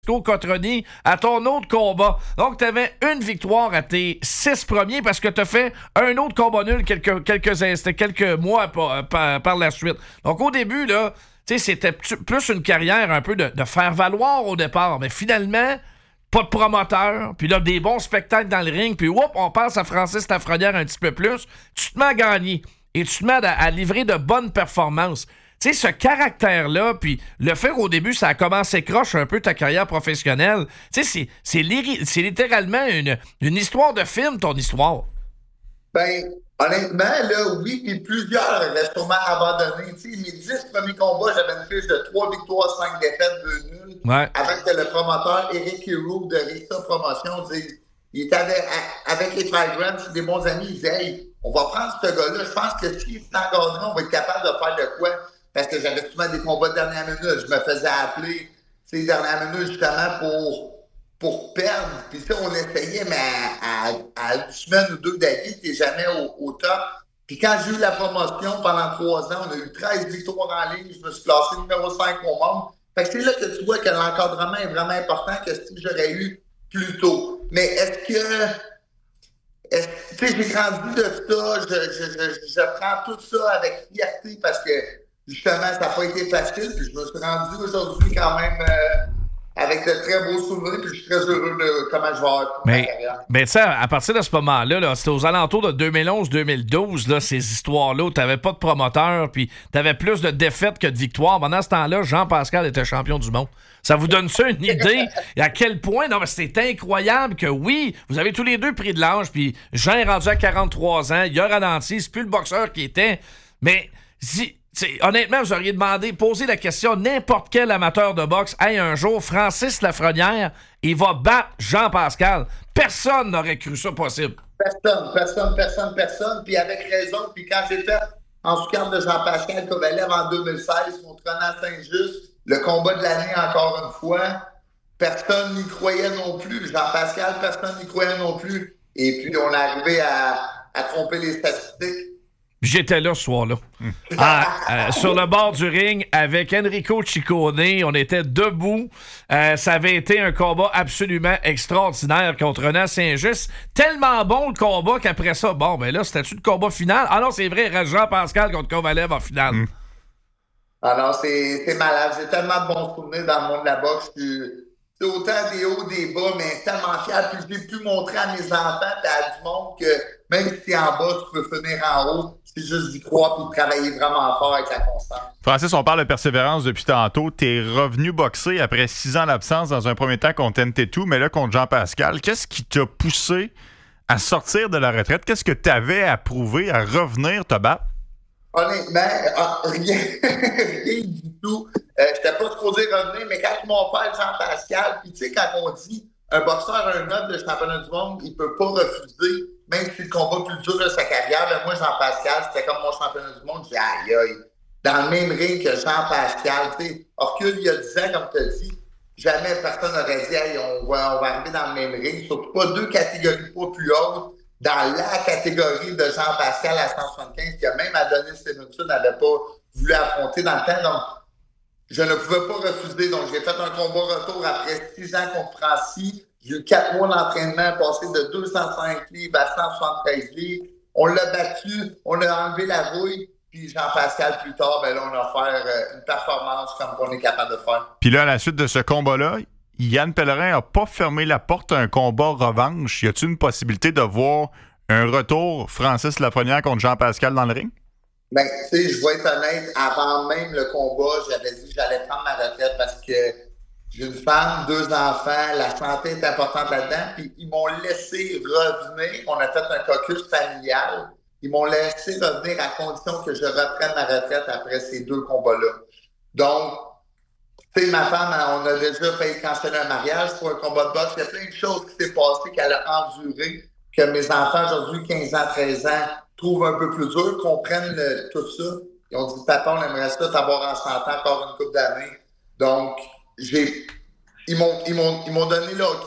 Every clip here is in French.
Cotroni à ton autre combat. Donc, tu avais une victoire à tes 6 premiers parce que tu as fait un autre combat nul quelques mois par la suite. Donc, au début, là, c'était plus une carrière un peu de faire valoir au départ. Mais finalement, pas de promoteur, puis là, des bons spectacles dans le ring, puis on passe à Francis Lafrenière un petit peu plus. Tu te mets à gagner et tu te mets à livrer de bonnes performances. Tu sais, ce caractère-là, puis le fait qu'au début, ça a commencé croche un peu ta carrière professionnelle, tu sais, c'est littéralement une histoire de film, ton histoire. Ben, honnêtement, là, oui, puis plusieurs avaient sûrement abandonné. Tu sais, mes 10 premiers combats, j'avais une fiche de 3 victoires, 5 défaites, 2 nuls. Ouais. Avec le promoteur Eric Hero de Rista Promotion, il était avec les Flagrants, c'est des bons amis, il disait, hey, on va prendre ce gars-là, je pense que s'il est encadré, on va être capable de faire de quoi? Parce que j'avais souvent des combats de dernière minute. Je me faisais appeler, tu sais, dernière minute, justement, pour perdre. Puis ça, on essayait, mais à une semaine ou deux d'avis, t'es jamais au top. Puis quand j'ai eu la promotion pendant 3 ans, on a eu 13 victoires en ligne. Je me suis classé numéro 5 au monde. Fait que c'est là que tu vois que l'encadrement est vraiment important que si j'aurais eu plus tôt. Mais est-ce que... Tu sais, j'ai grandi de ça. Je prends tout ça avec fierté parce que justement, ça n'a pas été facile, puis je me suis rendu aujourd'hui quand même avec de très beaux souvenirs, puis je suis très heureux de comment je vais avoir ma carrière. Mais tu sais, à partir de ce moment-là, c'était aux alentours de 2011-2012, là, ces histoires-là où tu n'avais pas de promoteur, puis tu avais plus de défaites que de victoires. Pendant ce temps-là, Jean-Pascal était champion du monde. Ça vous donne ça une idée à quel point, non, mais c'est incroyable que oui, vous avez tous les deux pris de l'âge, puis Jean est rendu à 43 ans, il a ralenti, c'est plus le boxeur qui était, mais honnêtement, vous auriez posé la question à n'importe quel amateur de boxe. Hey, un jour, Francis Lafrenière, il va battre Jean-Pascal. Personne n'aurait cru ça possible. Personne. Puis avec raison. Puis quand j'ai fait en sous-carte de Jean-Pascal Kovalev en 2016 contre Renan Saint-Just, le combat de l'année encore une fois, personne n'y croyait non plus. Jean-Pascal, personne n'y croyait non plus. Et puis, on est arrivé à tromper les statistiques. J'étais là ce soir-là. Sur le bord du ring avec Enrico Ciccone. On était debout. Ça avait été un combat absolument extraordinaire contre Renan Saint-Just. Tellement bon le combat qu'après ça, bon, ben là, c'était-tu le combat final? Ah non, c'est vrai, il reste Jean-Pascal contre Kovalev en finale. Ah non, c'est malade. J'ai tellement de bons souvenirs dans le monde de la boxe. C'est autant des hauts, des bas, mais tellement fier. Puis j'ai pu montrer à mes enfants et à du monde que même si t'es en bas, tu peux finir en haut. C'est juste d'y croire et de travailler vraiment fort avec la constance. Francis, on parle de persévérance depuis tantôt. T'es revenu boxer après 6 ans d'absence dans un premier temps contre Ntetou, mais là contre Jean-Pascal. Qu'est-ce qui t'a poussé à sortir de la retraite? Qu'est-ce que t'avais à prouver, à revenir te battre? Honnêtement, rien du tout. J'étais pas supposé revenir, mais quand mon père Jean-Pascal, puis tu sais, quand on dit un boxeur a un noble de championnat du monde, il peut pas refuser, même si le combat plus dur de sa carrière. Ben moi, Jean-Pascal, c'était comme mon championnat du monde. J'ai dit, aïe, dans le même ring que Jean-Pascal, tu sais, Orcule, il y a 10 ans, comme tu as dit, jamais personne n'aurait dit, hey, on va arriver dans le même ring, surtout pas 2 catégories de poids plus hautes. Dans la catégorie de Jean-Pascal à 175, qui a même Adonis Stevenson n'avait pas voulu affronter dans le temps. Donc, je ne pouvais pas refuser. Donc, j'ai fait un combat retour après 6 ans contre Francis. J'ai eu 4 mois d'entraînement, passé de 205 livres à 173 livres. On l'a battu, on a enlevé la rouille. Puis Jean-Pascal, plus tard, ben là, on a offert une performance comme on est capable de faire. Puis là, à la suite de ce combat-là, Yann Pellerin n'a pas fermé la porte à un combat revanche. Y a-t-il une possibilité de voir un retour Francis Lafrenière contre Jean-Pascal dans le ring? Ben, tu sais, je vais être honnête, avant même le combat, j'avais dit que j'allais prendre ma retraite parce que j'ai une femme, 2 enfants, la santé est importante là-dedans, puis ils m'ont laissé revenir. On a fait un caucus familial. Ils m'ont laissé revenir à condition que je reprenne ma retraite après ces 2 combats-là. Donc, tu sais, ma femme, on a déjà failli canceller un mariage pour un combat de boxe. Il y a plein de choses qui s'est passées qu'elle a endurées, que mes enfants aujourd'hui, 15 ans, 13 ans, trouvent un peu plus dur, comprennent tout ça. Ils ont dit, papa, on aimerait ça t'avoir en santé encore une couple d'années. Donc, ils m'ont donné le hockey.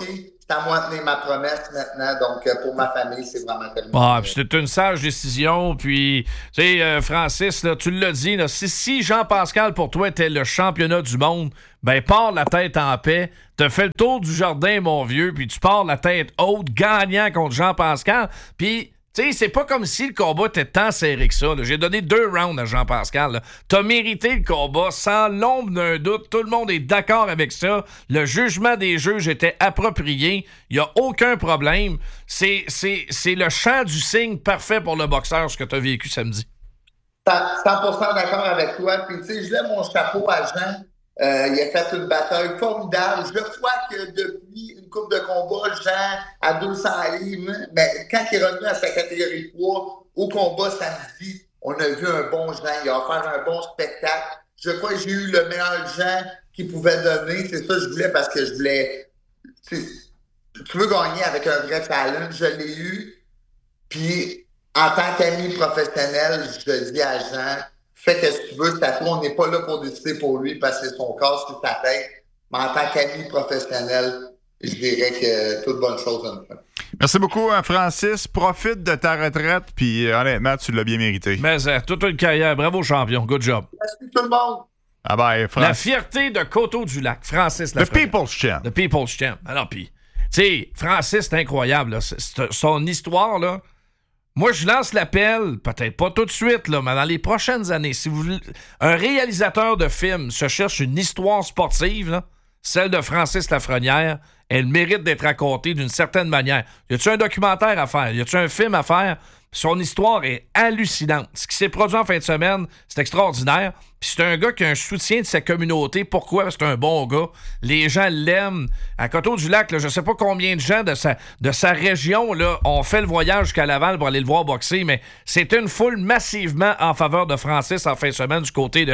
c'est à moi de tenir ma promesse maintenant. Donc, pour ma famille, c'est vraiment tellement... C'est une sage décision. Puis, tu sais, Francis, là, tu l'as dit, là, si Jean-Pascal, pour toi, était le championnat du monde, ben, pars la tête en paix. T'as fait le tour du jardin, mon vieux, puis tu pars la tête haute, gagnant contre Jean-Pascal. Puis, tu sais, c'est pas comme si le combat était tant serré que ça. Là. J'ai donné 2 rounds à Jean-Pascal. Là. T'as mérité le combat sans l'ombre d'un doute. Tout le monde est d'accord avec ça. Le jugement des juges était approprié. Il n'y a aucun problème. C'est le champ du signe parfait pour le boxeur, ce que tu as vécu samedi. 100% d'accord avec toi. Puis, tu sais, je lève mon chapeau à Jean. Il a fait une bataille formidable. Je crois que depuis une coupe de combat, Jean, à 200 livres, ben, quand il est revenu à sa catégorie de poids, au combat samedi, on a vu un bon Jean. Il a offert un bon spectacle. Je crois que j'ai eu le meilleur Jean qu'il pouvait donner. C'est ça que je voulais parce que je voulais... Tu veux gagner avec un vrai talent. Je l'ai eu. Puis, en tant qu'ami professionnel, je dis à Jean... Fais ce que tu veux, c'est à toi. On n'est pas là pour décider pour lui parce que c'est son corps sur ta tête. Mais en tant qu'ami professionnel, je dirais que toute bonne chose à nous faire. Merci beaucoup, Francis. Profite de ta retraite, puis honnêtement, tu l'as bien mérité. Mais toute une carrière. Bravo, champion. Good job. Merci tout le monde. Ah ben, La fierté de Coteau-du-Lac. Francis Lafrenière. The People's Champ. The People's Champ. Alors, puis, tu sais, Francis, c'est incroyable. Là. Son histoire, là. Moi, je lance l'appel, peut-être pas tout de suite, là, mais dans les prochaines années, si un réalisateur de film se cherche une histoire sportive, là, celle de Francis Lafrenière, elle mérite d'être racontée d'une certaine manière. Y a-tu un documentaire à faire? Y a-tu un film à faire? Son histoire est hallucinante. Ce qui s'est produit en fin de semaine, c'est extraordinaire. Puis c'est un gars qui a un soutien de sa communauté. Pourquoi? C'est un bon gars. Les gens l'aiment. À Coteau-du-Lac, là, je sais pas combien de gens de sa région là, ont fait le voyage jusqu'à Laval pour aller le voir boxer, mais c'est une foule massivement en faveur de Francis en fin de semaine du côté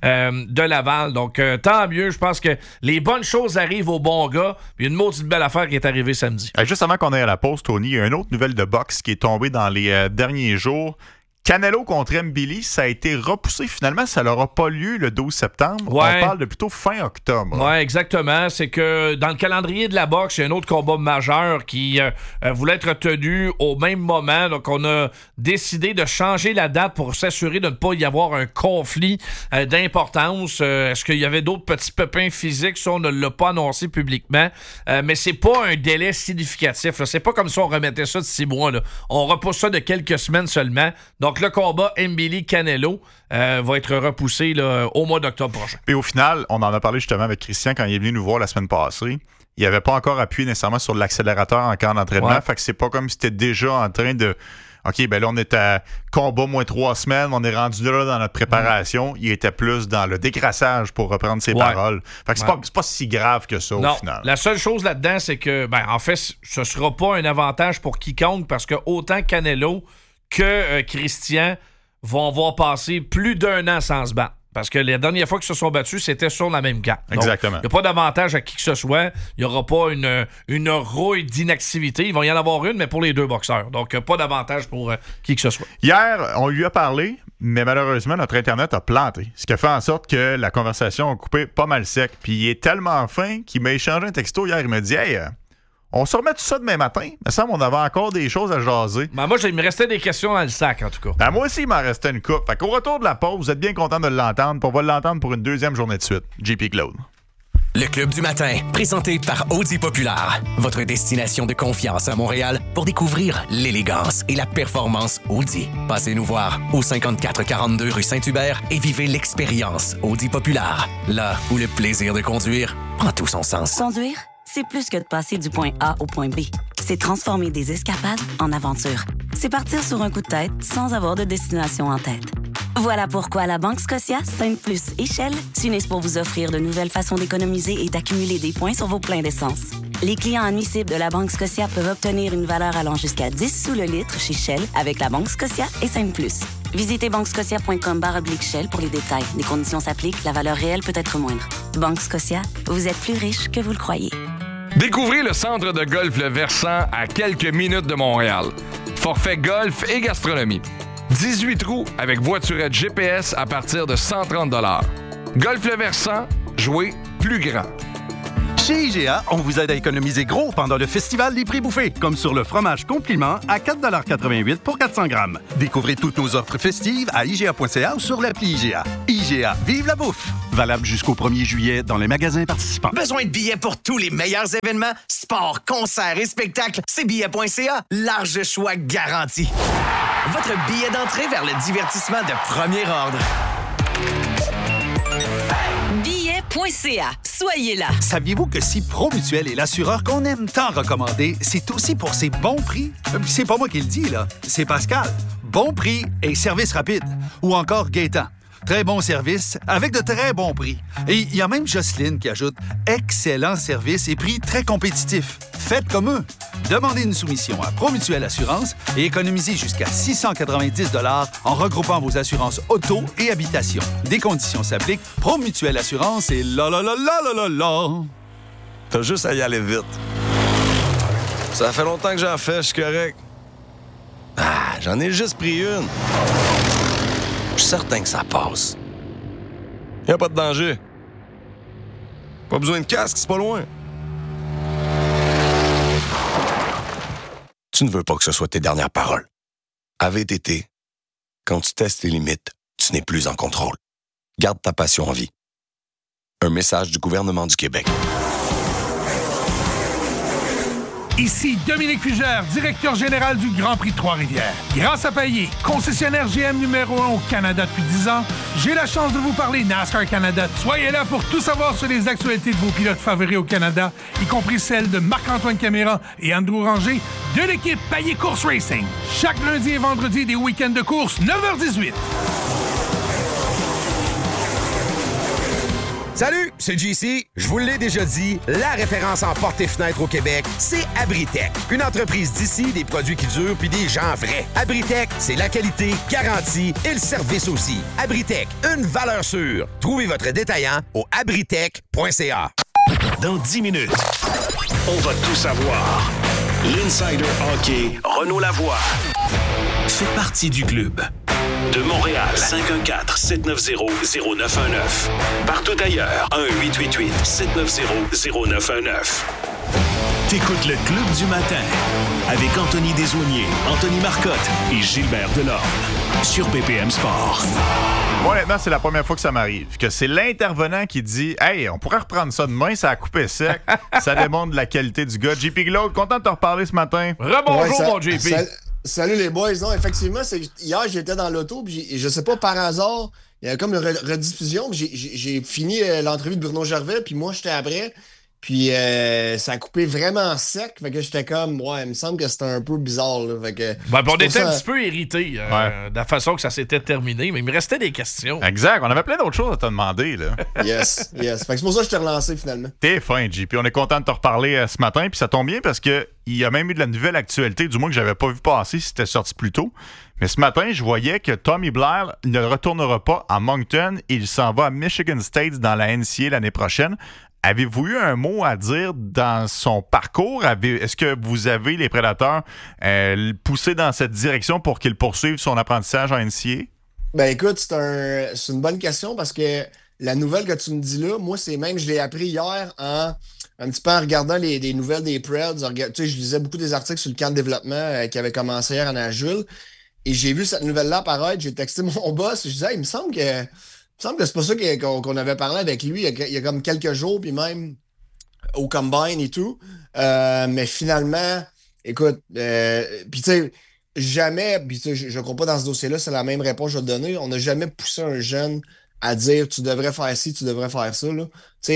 de Laval. Donc, tant mieux. Je pense que les bonnes choses arrivent aux bons gars. Puis une maudite belle affaire qui est arrivée samedi. Juste avant qu'on aille à la pause, Tony, il y a une autre nouvelle de boxe qui est tombée dans les derniers jours. Canelo contre Mbili, ça a été repoussé. Finalement, ça n'aura pas lieu le 12 septembre. Ouais. On parle de plutôt fin octobre. Oui, exactement. C'est que dans le calendrier de la boxe, il y a un autre combat majeur qui voulait être tenu au même moment. Donc, on a décidé de changer la date pour s'assurer de ne pas y avoir un conflit d'importance. Est-ce qu'il y avait d'autres petits pépins physiques? Ça, on ne l'a pas annoncé publiquement. Mais c'est pas un délai significatif. Là. C'est pas comme si on remettait ça de 6 mois. Là. On repousse ça de quelques semaines seulement. Donc, le combat Mbili-Canelo va être repoussé là, au mois d'octobre prochain. Et au final, on en a parlé justement avec Christian quand il est venu nous voir la semaine passée. Il n'avait pas encore appuyé nécessairement sur l'accélérateur en camp d'entraînement. Ouais. Fait que c'est pas comme si c'était déjà en train de... OK, ben là, on est à combat moins 3 semaines. On est rendu là dans notre préparation. Il était plus dans le décrassage pour reprendre ses paroles. Fait que c'est pas si grave que ça, au final. La seule chose là-dedans, c'est que, en fait, ce sera pas un avantage pour quiconque parce que autant Canelo que Christian vont avoir passé plus d'1 an sans se battre. Parce que la dernière fois qu'ils se sont battus, c'était sur la même carte. Exactement. Il n'y a pas d'avantage à qui que ce soit. Il n'y aura pas une rouille d'inactivité. Il va y en avoir une, mais pour les deux boxeurs. Donc, pas d'avantage pour qui que ce soit. Hier, on lui a parlé, mais malheureusement, notre Internet a planté. Ce qui a fait en sorte que la conversation a coupé pas mal sec. Puis il est tellement fin qu'il m'a échangé un texto hier. Il m'a dit « Hey, on se remet tout ça demain matin. Il me semble qu'on avait encore des choses à jaser. » Moi, il me restait des questions dans le sac, en tout cas. Moi aussi, il m'en restait une coupe. Fait qu'au retour de la pause, vous êtes bien content de l'entendre. Puis on va l'entendre pour une deuxième journée de suite. JP Claude. Le Club du matin, présenté par Audi Populaire. Votre destination de confiance à Montréal pour découvrir l'élégance et la performance Audi. Passez nous voir au 5442 rue Saint-Hubert et vivez l'expérience Audi Populaire. Là où le plaisir de conduire prend tout son sens. Conduire, c'est plus que de passer du point A au point B. C'est transformer des escapades en aventures. C'est partir sur un coup de tête sans avoir de destination en tête. Voilà pourquoi la Banque Scotia, Sainte-Plus et Shell s'unissent pour vous offrir de nouvelles façons d'économiser et d'accumuler des points sur vos pleins d'essence. Les clients admissibles de la Banque Scotia peuvent obtenir une valeur allant jusqu'à 10 sous le litre chez Shell avec la Banque Scotia et Sainte-Plus. Visitez banquescotia.com/Shell pour les détails. Les conditions s'appliquent, la valeur réelle peut être moindre. Banque Scotia, vous êtes plus riche que vous le croyez. Découvrez le centre de golf Le Versant à quelques minutes de Montréal. Forfait golf et gastronomie. 18 trous avec voiturette GPS à partir de 130 $. Golf Le Versant, jouez plus grand. Chez IGA, on vous aide à économiser gros pendant le festival des prix bouffés, comme sur le fromage compliment à 4,88 $ pour 400 grammes. Découvrez toutes nos offres festives à IGA.ca ou sur l'appli IGA. IGA, vive la bouffe! Valable jusqu'au 1er juillet dans les magasins participants. Besoin de billets pour tous les meilleurs événements? Sport, concerts et spectacles, c'est billets.ca. Large choix garanti. Votre billet d'entrée vers le divertissement de premier ordre. Billets.ca. Soyez là. Saviez-vous que si Promutuel est l'assureur qu'on aime tant recommander, c'est aussi pour ses bons prix? C'est pas moi qui le dis, là. C'est Pascal. Bon prix et service rapide. Ou encore Gaétan. Très bon service avec de très bons prix. Et il y a même Jocelyne qui ajoute excellent service et prix très compétitifs. Faites comme eux. Demandez une soumission à Promutuel Assurance et économisez jusqu'à 690 $ en regroupant vos assurances auto et habitation. Des conditions s'appliquent. Promutuel Assurance et la la la la la la la. T'as juste à y aller vite. Ça fait longtemps que j'en fais, je suis correct. Ah, j'en ai juste pris une. Je suis certain que ça passe. Y a pas de danger. Pas besoin de casque, c'est pas loin. Tu ne veux pas que ce soit tes dernières paroles. À VTT, quand tu testes tes limites, tu n'es plus en contrôle. Garde ta passion en vie. Un message du gouvernement du Québec. Ici Dominique Fugère, directeur général du Grand Prix de Trois-Rivières. Grâce à Payet, concessionnaire GM numéro 1 au Canada depuis 10 ans, j'ai la chance de vous parler NASCAR Canada. Soyez là pour tout savoir sur les actualités de vos pilotes favoris au Canada, y compris celles de Marc-Antoine Caméra et Andrew Ranger de l'équipe Payet Course Racing. Chaque lundi et vendredi des week-ends de course, 9h18. Salut, c'est JC. Je vous l'ai déjà dit, la référence en portes et fenêtres au Québec, c'est Abritech. Une entreprise d'ici, des produits qui durent puis des gens vrais. Abritech, c'est la qualité, garantie et le service aussi. Abritech, une valeur sûre. Trouvez votre détaillant au abritech.ca. Dans 10 minutes, on va tout savoir. L'Insider Hockey, Renaud Lavoie, fait partie du club. De Montréal, 514-790-0919. Partout ailleurs, 1-888-790-0919. T'écoutes le Club du matin avec Anthony Desaulniers, Anthony Marcotte et Gilbert Delorme sur BPM Sport. Moi, honnêtement, c'est la première fois que ça m'arrive. Que c'est l'intervenant qui dit « Hey, on pourrait reprendre ça demain, ça a coupé sec. » Ça démontre la qualité du gars. JP Glaude, content de te reparler ce matin. Rebonjour, mon JP. Salut les boys. Non, effectivement, hier, j'étais dans l'auto, puis je sais pas, par hasard, il y a comme une rediffusion, puis j'ai fini l'entrevue de Bruno Gervais, puis moi, j'étais après, puis ça a coupé vraiment sec, fait que j'étais comme, ouais, il me semble que c'était un peu bizarre, là, fait que... on était un petit peu irrités de la façon que ça s'était terminé, mais il me restait des questions. Exact, on avait plein d'autres choses à te demander, là. Yes. Fait que c'est pour ça que je t'ai relancé, finalement. T'es fin, JP. On est content de te reparler ce matin, puis ça tombe bien parce que il y a même eu de la nouvelle actualité, du moins que j'avais pas vu passer si c'était sorti plus tôt. Mais ce matin, je voyais que Tommy Blair ne retournera pas à Moncton. Il s'en va à Michigan State dans la NCAA l'année prochaine. Avez-vous eu un mot à dire dans son parcours? Est-ce que vous avez, les Prédateurs, poussé dans cette direction pour qu'il poursuive son apprentissage en NCAA? Ben écoute, c'est une bonne question parce que la nouvelle que tu me dis là, moi, c'est même, je l'ai appris hier un petit peu en regardant les nouvelles des Preds. Tu sais, je lisais beaucoup des articles sur le camp de développement qui avait commencé hier à Nashville. Et j'ai vu cette nouvelle-là apparaître. J'ai texté mon boss. Je disais, hey, il me semble que c'est pas ça qu'on avait parlé avec lui il y a comme quelques jours, puis même au Combine et tout. Mais finalement, écoute, puis tu sais, jamais, puis tu sais, je crois pas dans ce dossier-là, c'est la même réponse que je vais te donner. On n'a jamais poussé un jeune à dire tu devrais faire ci, tu devrais faire ça. Tu sais,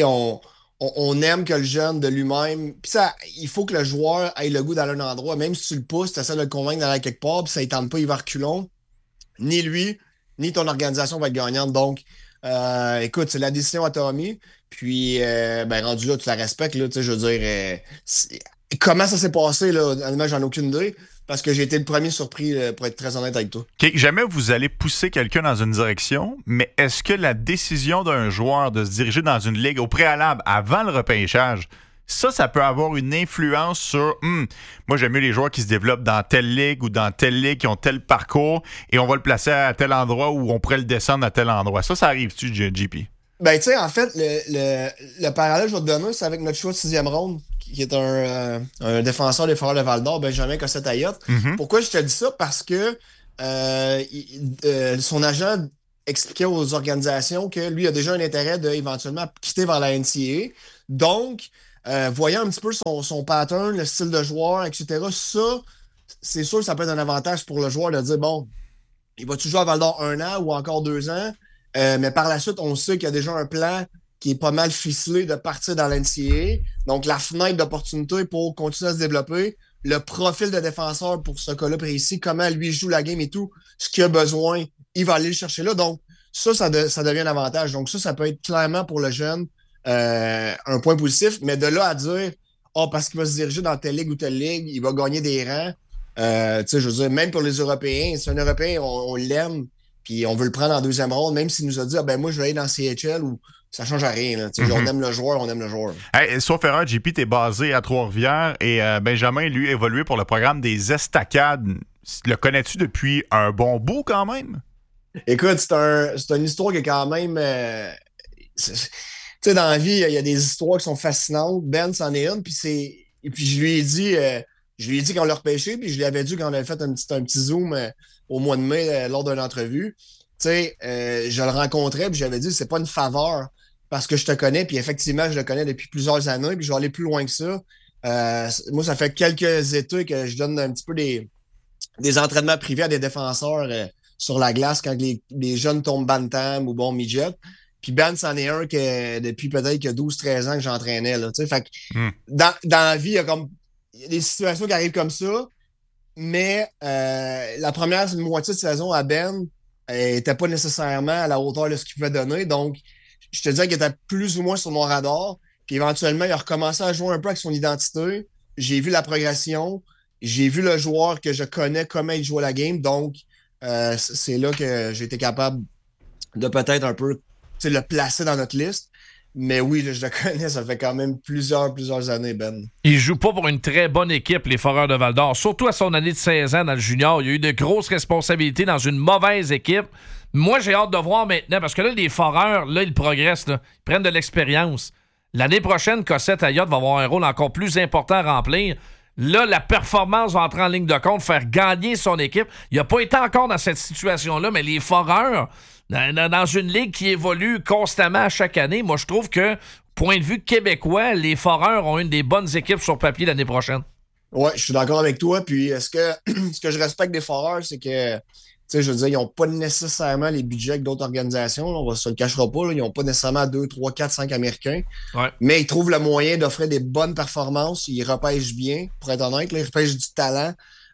on aime que le jeune de lui-même. Puis ça, il faut que le joueur ait le goût d'aller à un endroit. Même si tu le pousses, tu essaies de le convaincre d'aller quelque part, puis ça ne tente pas, il va reculons. Ni lui, ni ton organisation va être gagnante. Donc, écoute, c'est la décision à Tommy. Puis, rendu là, tu la respectes. Là, je veux dire, comment ça s'est passé, là, honnêtement, j'en ai aucune idée. Parce que j'ai été le premier surpris, pour être très honnête avec toi. Okay, jamais vous allez pousser quelqu'un dans une direction, mais est-ce que la décision d'un joueur de se diriger dans une ligue au préalable, avant le repêchage, ça peut avoir une influence sur moi, j'aime mieux les joueurs qui se développent dans telle ligue ou dans telle ligue, qui ont tel parcours, et on va le placer à tel endroit où on pourrait le descendre à tel endroit. Ça arrive-tu, JP? Ben, tu sais, en fait, le parallèle que je vais te donner, c'est avec notre choix de 6e ronde, qui est un défenseur des Foreurs de Val-d'Or, Benjamin Cossette-Ayotte. Pourquoi je te dis ça? Parce que son agent expliquait aux organisations que lui a déjà un intérêt d'éventuellement quitter vers la NCAA. Donc, voyant un petit peu son pattern, le style de joueur, etc., ça, c'est sûr que ça peut être un avantage pour le joueur de dire, bon, il va-tu jouer à Val-d'Or 1 an ou encore 2 ans? Mais par la suite, on sait qu'il y a déjà un plan qui est pas mal ficelé de partir dans l'NCAA. Donc, la fenêtre d'opportunité pour continuer à se développer, le profil de défenseur pour ce cas-là précis, comment lui joue la game et tout, ce qu'il a besoin, il va aller le chercher là. Donc, ça devient un avantage. Donc, ça peut être clairement pour le jeune un point positif. Mais de là à dire, parce qu'il va se diriger dans telle ligue ou telle ligue, il va gagner des rangs. Tu sais, je veux dire, même pour les Européens, c'est un Européen, on l'aime. Puis on veut le prendre en 2e ronde, même s'il nous a dit moi, je vais aller dans CHL ou ça ne change à rien. Là. On aime le joueur, on aime le joueur. Hey, sauf erreur, JP, t'es basé à Trois-Rivières et Benjamin, lui, évolué pour le programme des Estacades. Le connais-tu depuis un bon bout quand même? Écoute, c'est une histoire qui est quand même. Tu sais, dans la vie, il y a des histoires qui sont fascinantes. Ben, c'en est une. Puis je lui ai dit qu'on l'a repêché, puis je lui avais dit quand on avait fait un petit zoom au mois de mai lors d'une entrevue. Tu sais, je le rencontrais, puis j'avais dit c'est pas une faveur parce que je te connais, puis effectivement, je le connais depuis plusieurs années, puis je vais aller plus loin que ça. Moi, ça fait quelques étés que je donne un petit peu des entraînements privés à des défenseurs sur la glace quand les jeunes tombent bantam ou bon midget. Puis Ben, c'en est un que depuis peut-être que 12-13 ans que j'entraînais. Là, fait que dans la vie, il y a des situations qui arrivent comme ça, mais la première moitié de saison à Ben n'était pas nécessairement à la hauteur de ce qu'il pouvait donner. Donc, je te disais qu'il était plus ou moins sur mon radar. Puis éventuellement, il a recommencé à jouer un peu avec son identité. J'ai vu la progression. J'ai vu le joueur que je connais, comment il joue la game. Donc, c'est là que j'ai été capable de peut-être un peu le placer dans notre liste. Mais oui, là, je le connais, ça fait quand même plusieurs années, Ben. Il joue pas pour une très bonne équipe, les Foreurs de Val-d'Or. Surtout à son année de 16 ans dans le junior. Il a eu de grosses responsabilités dans une mauvaise équipe. Moi, j'ai hâte de voir maintenant, parce que là, les Foreurs, là, ils progressent. Là. Ils prennent de l'expérience. L'année prochaine, Cossette-Ayotte va avoir un rôle encore plus important à remplir. Là, la performance va entrer en ligne de compte, faire gagner son équipe. Il n'a pas été encore dans cette situation-là, mais les Foreurs, dans une ligue qui évolue constamment à chaque année, moi, je trouve que, point de vue québécois, les Foreurs ont une des bonnes équipes sur papier l'année prochaine. Oui, je suis d'accord avec toi. Puis, ce que je respecte des Foreurs, c'est que, tu sais, je veux dire, ils n'ont pas nécessairement les budgets que d'autres organisations. Là, on ne se le cachera pas. Là, ils n'ont pas nécessairement 2, 3, 4, 5 Américains. Ouais. Mais ils trouvent le moyen d'offrir des bonnes performances. Ils repêchent bien, pour être honnête. Là, ils repêchent du talent.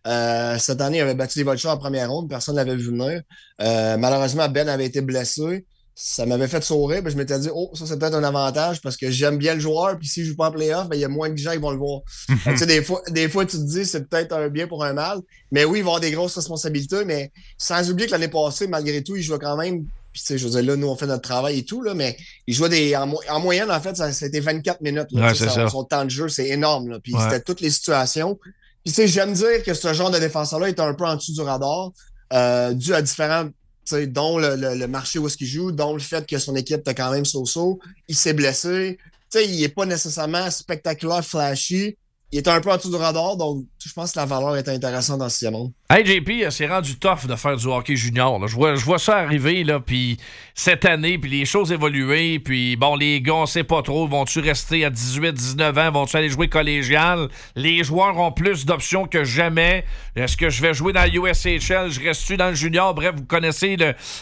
Cette année, il avait battu les Vultures en première ronde. Personne ne l'avait vu venir. Malheureusement, Ben avait été blessé. Ça m'avait fait sourire. Je m'étais dit, ça, c'est peut-être un avantage parce que j'aime bien le joueur. Puis s'il ne joue pas en playoff, il y a moins de gens qui vont le voir. Tu sais, des fois, tu te dis, c'est peut-être un bien pour un mal. Mais oui, il va avoir des grosses responsabilités. Mais sans oublier que l'année passée, malgré tout, il jouait quand même. Puis, tu sais, je veux dire, là, nous, on fait notre travail et tout, là, mais il jouait en moyenne, en fait, ça a été 24 minutes. Là, ouais, c'est ça. Son temps de jeu, c'est énorme. Là, puis c'était toutes les situations. Puis, tu sais, j'aime dire que ce genre de défenseur-là est un peu en dessous du radar, dû à différents, dont le marché où est-ce qu'il joue, dont le fait que son équipe était quand même so-so. Il s'est blessé. Tu sais, il n'est pas nécessairement spectaculaire, flashy. Il est un peu en dessous du radar, donc je pense que la valeur est intéressante dans ce monde. Hey JP, c'est rendu tough de faire du hockey junior. Là. Je vois ça arriver, là, puis cette année, puis les choses évoluer, puis bon, les gars, on sait pas trop, vont-tu rester à 18, 19 ans, vont-tu aller jouer collégial? Les joueurs ont plus d'options que jamais. Est-ce que je vais jouer dans l'USHL? Je reste-tu dans le junior? Bref, vous connaissez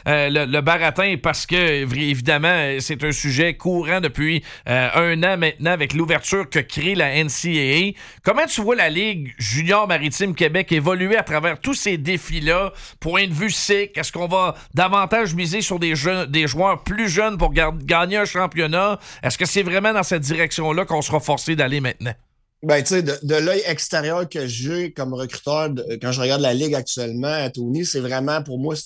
le baratin parce que, évidemment, c'est un sujet courant depuis 1 an maintenant avec l'ouverture que crée la NCAA. Comment tu vois la Ligue junior maritime Québec évoluer à travers tous ces défis-là? Point de vue SIC, est-ce qu'on va davantage miser sur des joueurs plus jeunes pour gagner un championnat? Est-ce que c'est vraiment dans cette direction-là qu'on sera forcé d'aller maintenant? Ben, tu sais, de l'œil extérieur que j'ai comme recruteur, quand je regarde la Ligue actuellement à Tony, c'est vraiment, pour moi,